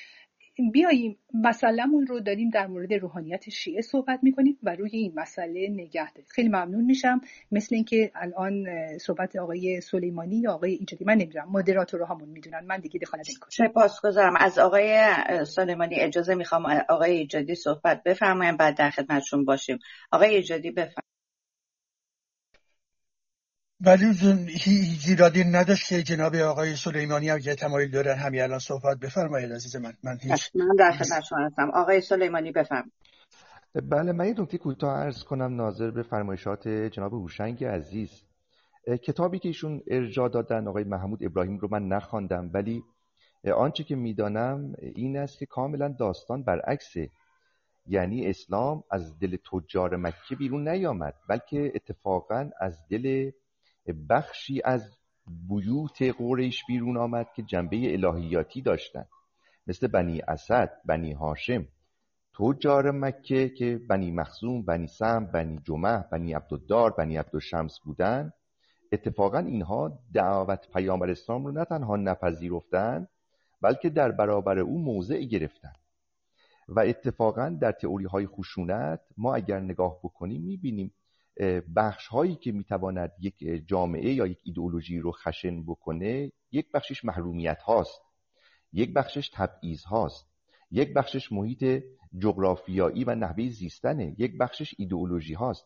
بیاییم مسئله‌مون رو داریم در مورد روحانیت شیعه صحبت میکنیم و روی این مسئله نگه داریم. خیلی ممنون میشم. مثل اینکه الان صحبت آقای سلیمانی یا آقای ایجادی، من نمیدونم، مدیراتورهامون میدونن، من دیگه دخالت نمیکنم. سپاسگزارم. از آقای سلیمانی اجازه میخوام آقای ایجادی صحبت بفرمایید، بعد در خدمتشون باشیم. آقای ایجادی بفرمایید. ولی هیچ ایرادی نداشت که جناب آقای سلیمانی هم که تمایل دارن همین الان صحبت بفرمایید عزیز من در خدمتشون هستم. آقای سلیمانی بفرمایید. بله، من یه نکته کوتاه عرض کنم ناظر به فرمایشات جناب هوشنگ عزیز. کتابی که ایشون ارجاع دادن آقای محمود ابراهیم رو من نخواندم، ولی آنچه که میدانم این است که کاملا داستان برعکسه. یعنی اسلام از دل تجار مکه بیرون نیامد، بلکه اتفاقا از دل بخشی از بیوت قریش بیرون آمد که جنبه الهیاتی داشتند، مثل بنی اسد، بنی هاشم. تجار مکه که بنی مخزوم، بنی سم، بنی جمح، بنی عبدالدار، بنی عبدالشمس بودند، اتفاقا اینها دعوت پیامبر اسلام رو نه تنها نپذیرفتند، بلکه در برابر او موضع گرفتند. و اتفاقا در تئوری های خشونت ما اگر نگاه بکنیم میبینیم بخش هایی که میتواند یک جامعه یا یک ایدئولوژی رو خشن بکنه، یک بخشش محرومیت هاست، یک بخشش تبعیض هاست، یک بخشش محیط جغرافیایی و نحوه زیستنه، یک بخشش ایدئولوژی هاست.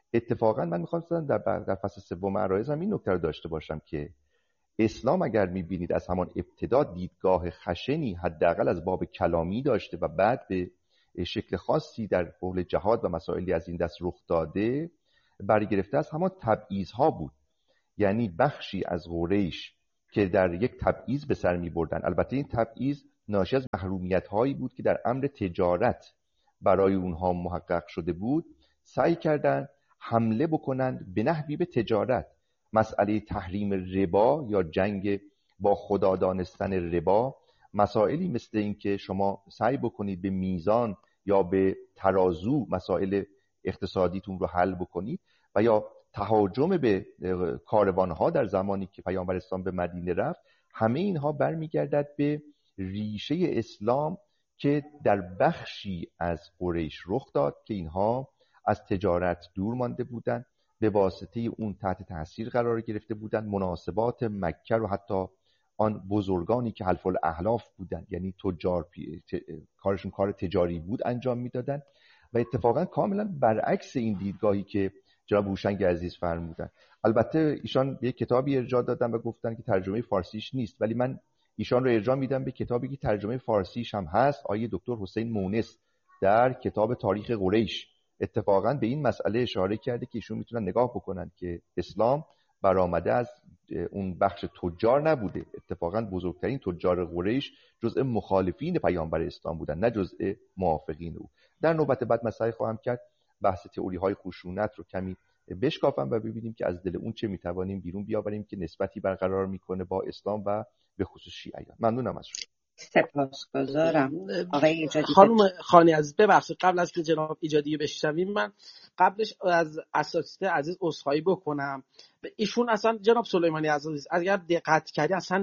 اتفاقا من میخوام در فصل سوم عرایزم این نکته رو داشته باشم که اسلام اگر میبینید از همان ابتدا دیدگاه خشنی حداقل از باب کلامی داشته و بعد به شکل خاصی در حول جهاد و مسائلی از این دست رخ داده، برگرفته از همان تبعیض‌ها بود. یعنی بخشی از قریش که در یک تبعیض به سر می‌بردن، البته این تبعیض ناشی از محرومیت‌هایی بود که در امر تجارت برای اونها محقق شده بود، سعی کردند حمله بکنند به نحوی به تجارت. مسئله تحریم ربا یا جنگ با خدا دانستن ربا، مسائلی مثل این که شما سعی بکنید به میزان یا به ترازو مسائل اقتصادیتون رو حل بکنید، و یا تهاجم به کاروانها در زمانی که پیامبر اسلام به مدینه رفت، همه اینها برمیگردد به ریشه اسلام که در بخشی از قریش رخ داد که اینها از تجارت دور مانده بودند، به واسطه اون تحت تاثیر قرار گرفته بودند، مناسبات مکه رو حتی آن بزرگانی که حلف الاحلاف بودند، یعنی تجار کارشون کار تجاری بود، انجام میدادند. و اتفاقا کاملا برعکس این دیدگاهی که جناب هوشنگ عزیز فرمودن. البته ایشان به یک کتابی ارجاع دادن و گفتن که ترجمه فارسیش نیست، ولی من ایشان رو ارجاع میدم به کتابی که ترجمه فارسیش هم هست، آقای دکتر حسین مونس در کتاب تاریخ قریش اتفاقا به این مسئله اشاره کرده که ایشون میتونن نگاه بکنن که اسلام برآمده از اون بخش تجار نبوده. اتفاقا بزرگترین تجار قریش جزء مخالفین پیامبر اسلام بودن، نه جزء موافقین او. در نوبت بعد من سعی خواهم کرد بحث تئوری های خشونت رو کمی بشکافم و ببینیم که از دل اون چه میتوانیم بیرون بیاوریم که نسبتی برقرار میکنه با اسلام و به خصوص شیعیان. ممنونم از شما. سپاسگزارم. آقای ایجادی. خانم خانی عزیز ببخشید، قبل از که جناب ایجادی بشنویم، من قبلش از اساتید عزیز عذرخواهی بکنم. ایشون اصلا جناب سلیمانی عزیز اگر دقت کردی اصلا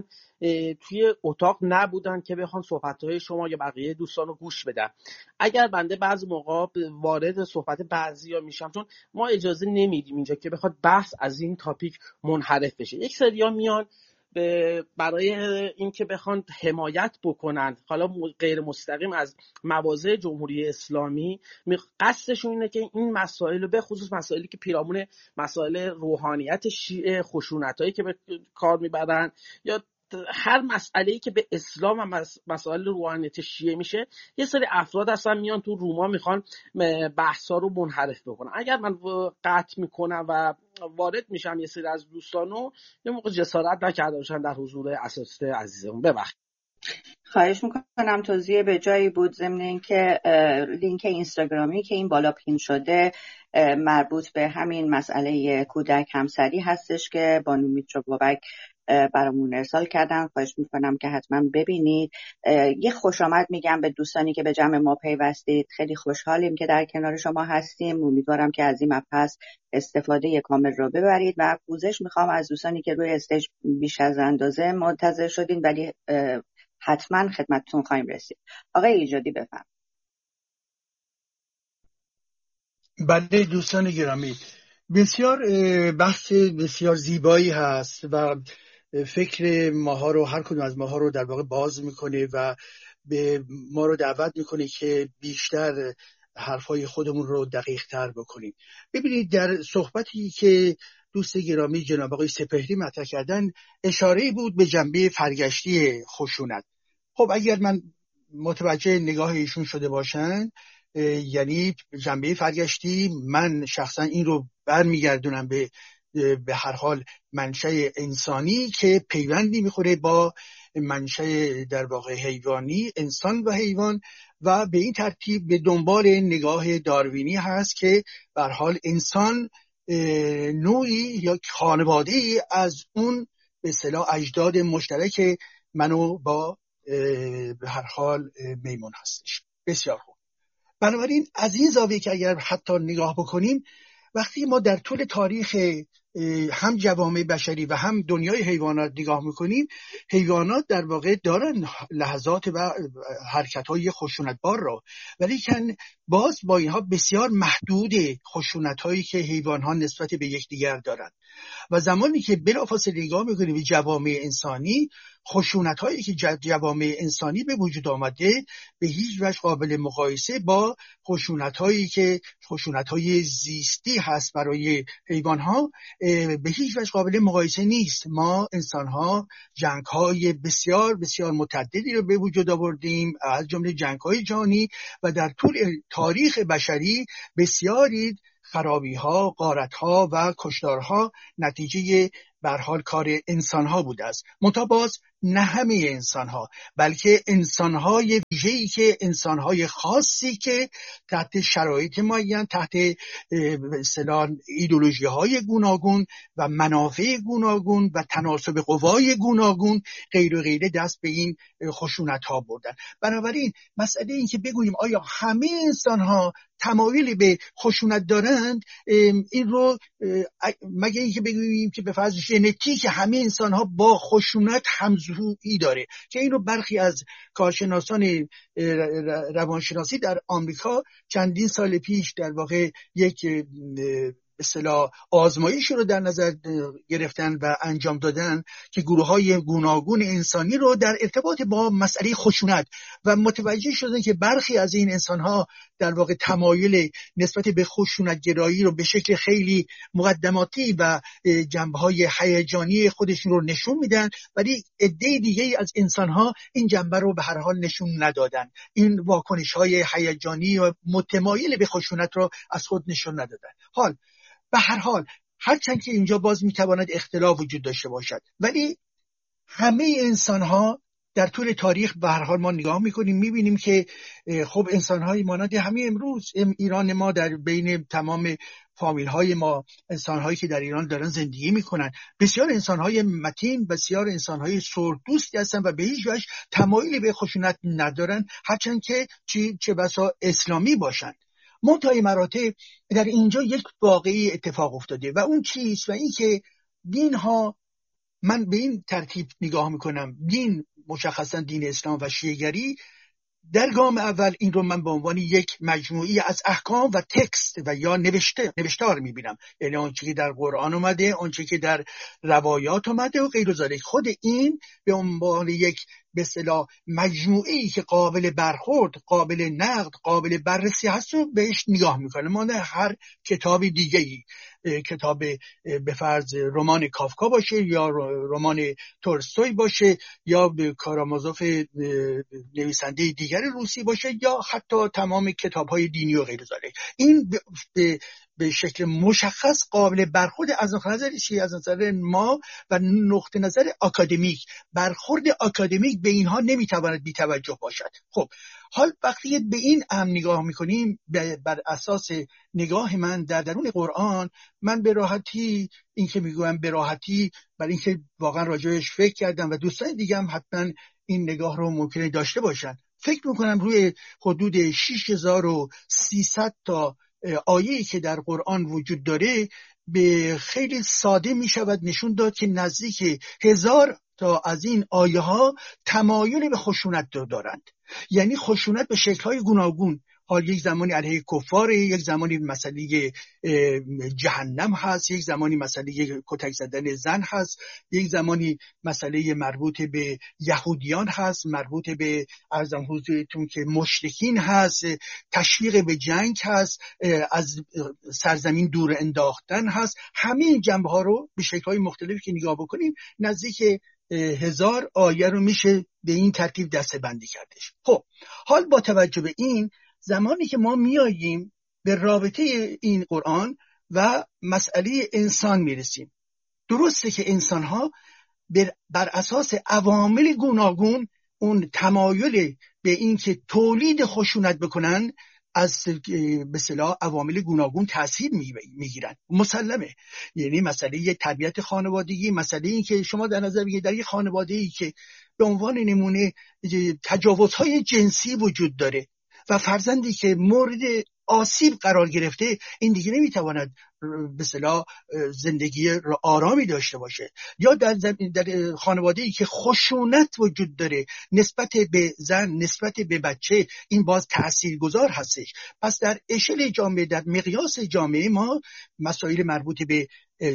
توی اتاق نبودن که بخوان صحبت‌های شما یا بقیه دوستان رو گوش بدن. اگر بنده بعضی موقع وارد صحبت بعضیا میشم، چون ما اجازه نمیدیم اینجا که بخواد بحث از این تاپیک منحرف بشه. یک سریا میان برای اینکه بخوان حمایت بکنن، حالا غیر مستقیم، از مواضع جمهوری اسلامی، قصدشون اینه که این مسائل رو، به خصوص مسائلی که پیرامون مسائل روحانیت شیعه، خشونتایی که به کار میبرن، یا هر مسئله‌ای که به اسلام و مسائل روحانیت شیعه میشه، یه سری افراد اصلا میان تو روما میخوان بحثا رو منحرف بکنن. اگر من قطع میکنم و وارد میشم یه سری از دوستانو یه موقع جسارت نکرده باشن در حضور اساتید عزیزمون، ببخشید. خواهش میکنم. توضیح به جایی بود، ضمن اینکه لینک اینستاگرامی که این بالا پین شده مربوط به همین مسئله کودک همسری هستش که بانو میترا بابک برامون ارسال کردن. خواهش میکنم که حتما ببینید. یه خوش آمد میگم به دوستانی که به جمع ما پیوستید. خیلی خوشحالیم که در کنار شما هستیم. امیدوارم که از این مبحث استفاده کامل رو ببرید و پوزش میخوام از دوستانی که روی استیج بیش از اندازه منتظر شدین، ولی حتما خدمتتون خواهیم رسید. آقای ایجادی بفرمایید. بله دوستان گرامی، بسیار بحث بسیار زیبایی هست و فکر ماها رو، هر کدوم از ماها رو در واقع باز میکنه و به ما رو دعوت میکنه که بیشتر حرفای خودمون رو دقیق تر بکنیم. ببینید در صحبتی که دوست گرامی جناب آقای سپهری مطرح کردن، اشاره بود به جنبه فرگشتی خشونت. خب اگر من متوجه نگاه ایشون شده باشن، یعنی جنبه فرگشتی، من شخصا این رو برمیگردونم به هر حال منشأ انسانی که پیوندی میخوره با منشأ در واقع حیوانی، انسان و حیوان، و به این ترتیب به دنبال نگاه داروینی هست که به هر حال انسان نوعی یا خانواده‌ای از اون به اصطلاح اجداد مشترک منو با به هر حال میمون هستش. بسیار خوب. بنابراین از این زاویه که اگر حتی نگاه بکنیم، وقتی ما در طول تاریخ هم جوامع بشری و هم دنیای حیوانات نگاه میکنیم، حیوانات در واقع دارن لحظات و حرکت‌های خشونتبار را، ولی کن باز با اینها بسیار محدود خشونت‌هایی که حیوان‌ها نسبت به یکدیگر دارند. و زمانی که بلافاصله نگاه میکنیم به جوامع انسانی، خشونت‌هایی که جوامع انسانی به وجود آمده به هیچ وجه قابل مقایسه با خشونت‌های زیستی هست برای حیوان‌ها، به هیچ وجه قابل مقایسه نیست. ما انسان‌ها جنگ‌های بسیار بسیار متعددی رو به وجود آوردیم، از جمله جنگ‌های جهانی، و در طول تاریخ بشری بسیاری خرابی‌ها، غارت‌ها و کشتارها نتیجه به هر حال کار انسان‌ها بوده است. منتها باز نه همه انسان‌ها، بلکه انسان‌های ویژه‌ای که انسان‌های خاصی که تحت شرایط معین، تحت به اصطلاح ایدئولوژی‌های گوناگون و منافع گوناگون و تناسب قوای گوناگون غیر و غیره دست به این خشونت‌ها بردن. بنابراین مسئله این که بگوییم آیا همه انسان‌ها تمایلی به خشونت دارند، این رو مگه اینکه بگوییم که به فرض ژنتیک همه انسان‌ها با خشونت همزویی داره، که این رو برخی از کارشناسان روانشناسی در آمریکا چندین سال پیش در واقع یک به اصطلاح آزمایش رو در نظر گرفتن و انجام دادن که گروه‌های گوناگون انسانی رو در ارتباط با مسئله خشونت و متوجه شدن که برخی از این انسان‌ها در واقع تمایل نسبت به خشونت گرایی رو به شکل خیلی مقدماتی و جنبه‌های هیجانی خودشون رو نشون میدن، ولی عده دیگه از انسان‌ها این جنبه رو به هر حال نشون ندادن، این واکنش‌های هیجانی و متمایل به خشونت رو از خود نشون ندادن. حال به هر حال هرچند که اینجا باز میتواند اختلاف وجود داشته باشد، ولی همه انسان‌ها در طول تاریخ به هر حال ما نگاه میکنیم میبینیم که خب انسان‌های مانند همین امروز ایران ما، در بین تمام فامیل‌های ما، انسان‌هایی که در ایران دارن زندگی میکنن، بسیار انسان‌های متین، بسیار انسان‌های صلح‌دوستی هستن و به هیچ وجه تمایلی به خشونت ندارن، هرچند که چه بسا اسلامی باشند. منتهای مراتب در اینجا یک واقعی اتفاق افتاده و اون چیست؟ و این که دین ها، من به این ترتیب نگاه میکنم، دین مشخصا دین اسلام و شیعه‌گری، در گام اول این رو من به عنوان یک مجموعی از احکام و تکست و یا نوشتار میبینم، یعنی آنچه که در قرآن اومده، آنچه که در روایات اومده و غیر ذالک. خود این به عنوان یک به اصطلاح مجموعه‌ای که قابل برخورد، قابل نقد، قابل بررسی هست و بهش نگاه میکنه. ما نه هر کتاب دیگه‌ای، کتاب به فرض رمان کافکا باشه یا رمان تولستوی باشه یا کارامازوف نویسنده دیگر روسی باشه یا حتی تمام کتاب‌های دینی و غیر ذالک، این به شکل مشخص قابل برخورد از نظر چی؟ از نظر ما و نقطه نظر آکادمیک. برخورد آکادمیک به اینها نمیتواند بی توجه باشد. خب حال وقتی به این نگاه میکنیم، بر اساس نگاه من در درون قرآن، من به راحتی، این که میگویم به راحتی، برای اینکه واقعا راجعش فکر کردم و دوستان دیگه هم حتما این نگاه رو ممکنه داشته باشن، فکر میکنم روی حدود 6300 تا آیه‌ای که در قرآن وجود داره به خیلی ساده می شود نشون داد که نزدیک 1000 تا از این آیه ها تمایل به خشونت دارند، یعنی خشونت به شکل‌های گوناگون. حال یک زمانی علیه کفاره، یک زمانی مسئله جهنم هست، یک زمانی مسئله کتک زدن زن هست، یک زمانی مسئله مربوط به یهودیان هست، مربوط به ارزم حضورتون که مشرکین هست، تشویق به جنگ هست، از سرزمین دور انداختن هست. همه این جنبه ها رو به شکل‌های مختلفی که نگاه بکنیم نزدیک 1000 آیه رو میشه به این ترتیب دسته بندی کردش. خب حال با توجه به این، زمانی که ما میاییم به رابطه این قرآن و مسئله انسان میرسیم، درسته که انسان‌ها بر اساس عوامل گوناگون اون تمایل به این که تولید خشونت بکنن از به اصطلاح عوامل گوناگون تأثیر میگیرن، مسلمه. یعنی مسئله طبیعت خانوادگی، مسئله این که شما در نظر بگیرید در یک خانواده‌ای که به عنوان نمونه تجاوزهای جنسی وجود داره و فرزندی که مورد آسیب قرار گرفته، این دیگه نمیتواند به اصطلاح زندگی آرامی داشته باشه، یا در خانواده‌ای که خشونت وجود داره نسبت به زن، نسبت به بچه، این باز تاثیرگذار هستش. پس در اشل جامعه، در مقیاس جامعه ما مسائل مربوط به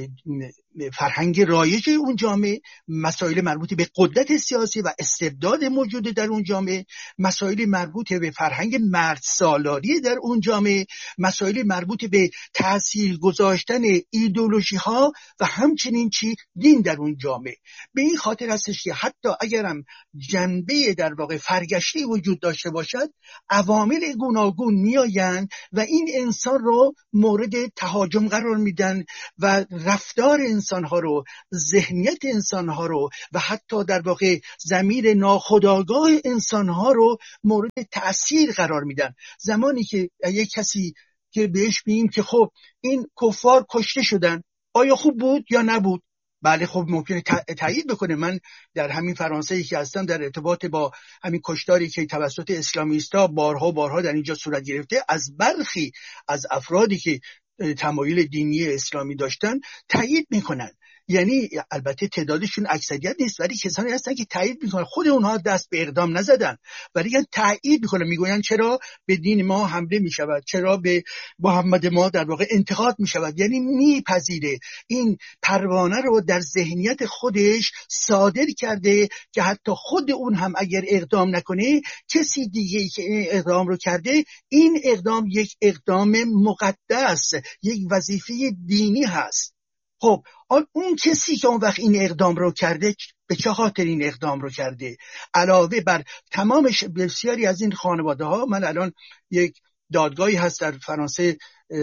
فرهنگ رایج اون جامعه، مسائل مربوط به قدرت سیاسی و استبداد موجود در اون جامعه، مسائل مربوط به فرهنگ مرد سالاری در اون جامعه، مسائل مربوط به تأثیر گذاشتن ایدئولوژی ها و همچنین دین در اون جامعه. به این خاطر هستش که حتی اگرم جنبه در واقع فرگشتی وجود داشته باشد، عوامل گوناگون میآیند و این انسان رو مورد تهاجم قرار میدن و رفتار انسانها رو، ذهنیت انسانها رو و حتی در واقع ضمیر ناخودآگاه انسانها رو مورد تأثیر قرار میدن. زمانی که یک کسی که بهش میگیم که خب این کفار کشته شدن، آیا خوب بود یا نبود؟ بله خب ممکنه تایید بکنه. من در همین فرانسه‌ای که هستم در ارتباط با همین کشتاری که توسط اسلامیستا بارها در اینجا صورت گرفته، از برخی از افرادی که تمایل دینی اسلامی داشتن تایید میکنن. یعنی البته تعدادشون اکثریت نیست، ولی کسانی هستن که تایید میکنن. خود اونها دست به اقدام نزدن ولی تایید میکنن، میگوین چرا به دین ما حمله میشود، چرا به محمد ما در واقع انتقاد میشود. یعنی میپذیره، این پروانه رو در ذهنیت خودش صادر کرده که حتی خود اون هم اگر اقدام نکنه، کسی دیگه که این اقدام رو کرده، این اقدام یک اقدام مقدس، یک وظیفه دینی هست. خب اون کسی که اون وقت این اقدام رو کرده، به چه خاطر این اقدام رو کرده؟ علاوه بر تمامش بسیاری از این خانواده ها، من الان یک دادگاهی هست در فرانسه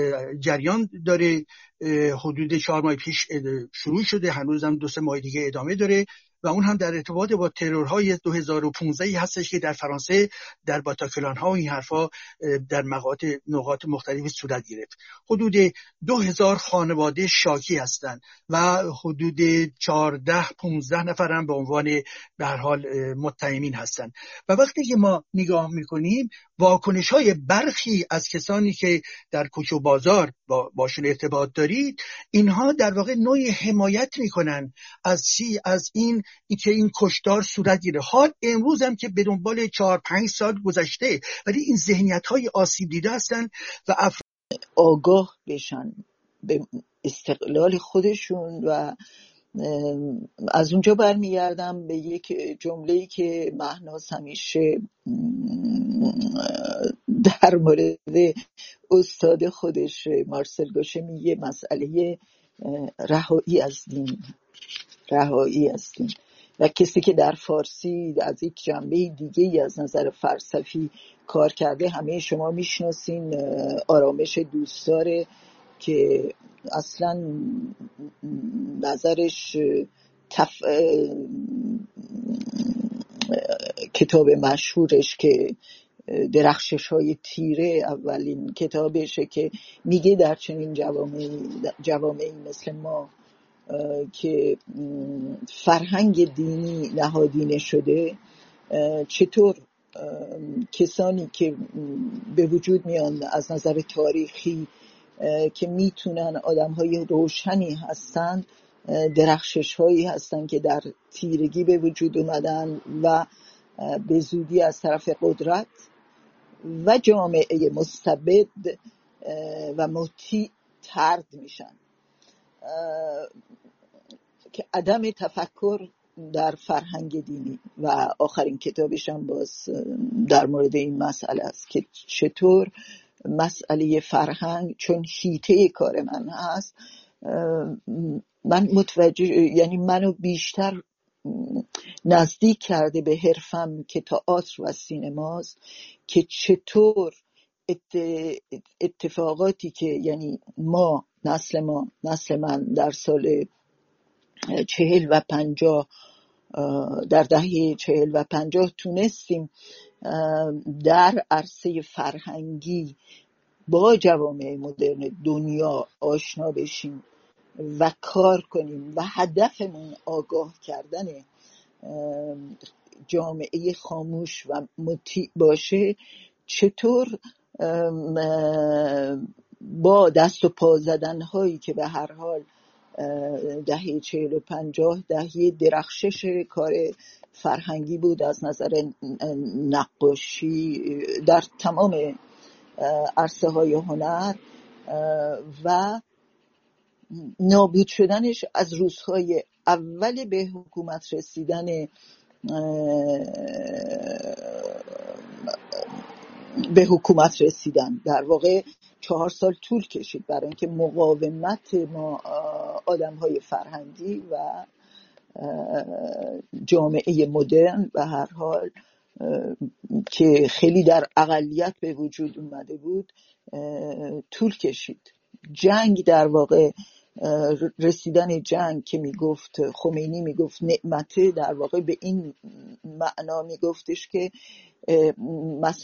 جریان داره، حدود 4 ماه پیش شروع شده، هنوزم 2-3 ماه دیگه ادامه داره و اون هم در ارتباط با ترورهای 2015 هستش که در فرانسه در باتاکلان ها و این حرفا در نقاط مختلفی صورت گرفت. حدود 2000 خانواده شاکی هستند و حدود 14-15 نفر هم به عنوان به هر حال متهمین هستند. و وقتی که ما نگاه میکنیم واکنش های برخی از کسانی که در کوچه و بازار باشون ارتباط دارید، اینها در واقع نوعی حمایت میکنن از این که این کشتار صورت گیره. حال امروز هم که به دنبال 4-5 سال گذشته، ولی این ذهنیت های آسیب دیده هستن و آگاه بشن به استقلال خودشون. و از اونجا برمیگردم به یک جمله‌ای که مهناز همیشه در مورد استاد خودش مارسل گوشه میگه، مسئله رهایی از دین. و کسی که در فارسی از یک جنبه دیگه از نظر فلسفی کار کرده، همه شما میشناسین، آرامش دوستداره که اصلا نظرش کتاب مشهورش که درخشش های تیره اولین کتابشه که میگه در چنین جوامعی مثل ما که فرهنگ دینی نهادینه شده، چطور کسانی که به وجود میان از نظر تاریخی که میتونن آدم‌های روشنی هستن، درخشش هایی هستن که در تیرگی به وجود اومدن و به زودی از طرف قدرت و جامعه مستبد و مطیع طرد میشن. که عدم تفکر در فرهنگ دینی و آخرین کتابش هم باز در مورد این مسئله است که چطور مسئله فرهنگ، چون حیطه کار من هست، من متوجه، یعنی منو بیشتر نزدیک کرده به حرفم که تئاتر و سینماست، که چطور اتفاقاتی که یعنی نسل من در سال 40 و 50 در دهه 40 و 50 تونستیم در عرصه فرهنگی با جوامع مدرن دنیا آشنا بشیم و کار کنیم و هدفمون آگاه کردن جامعه خاموش و مطیع باشه، چطور با دست و پا زدن هایی که به هر حال دهه 40 و 50 دهه درخشش کار فرهنگی بود از نظر نقاشی در تمام عرصه های هنر و نابود شدنش از روزهای اول به حکومت رسیدن در واقع 4 سال طول کشید برای اینکه مقاومت ما آدم‌های فرهنگی و جامعه مدرن به هر حال که خیلی در اقلیت به وجود اومده بود طول کشید. جنگ در واقع رسیدن جنگ که میگفت خمینی میگفت نعمته، در واقع به این معنا میگفتش که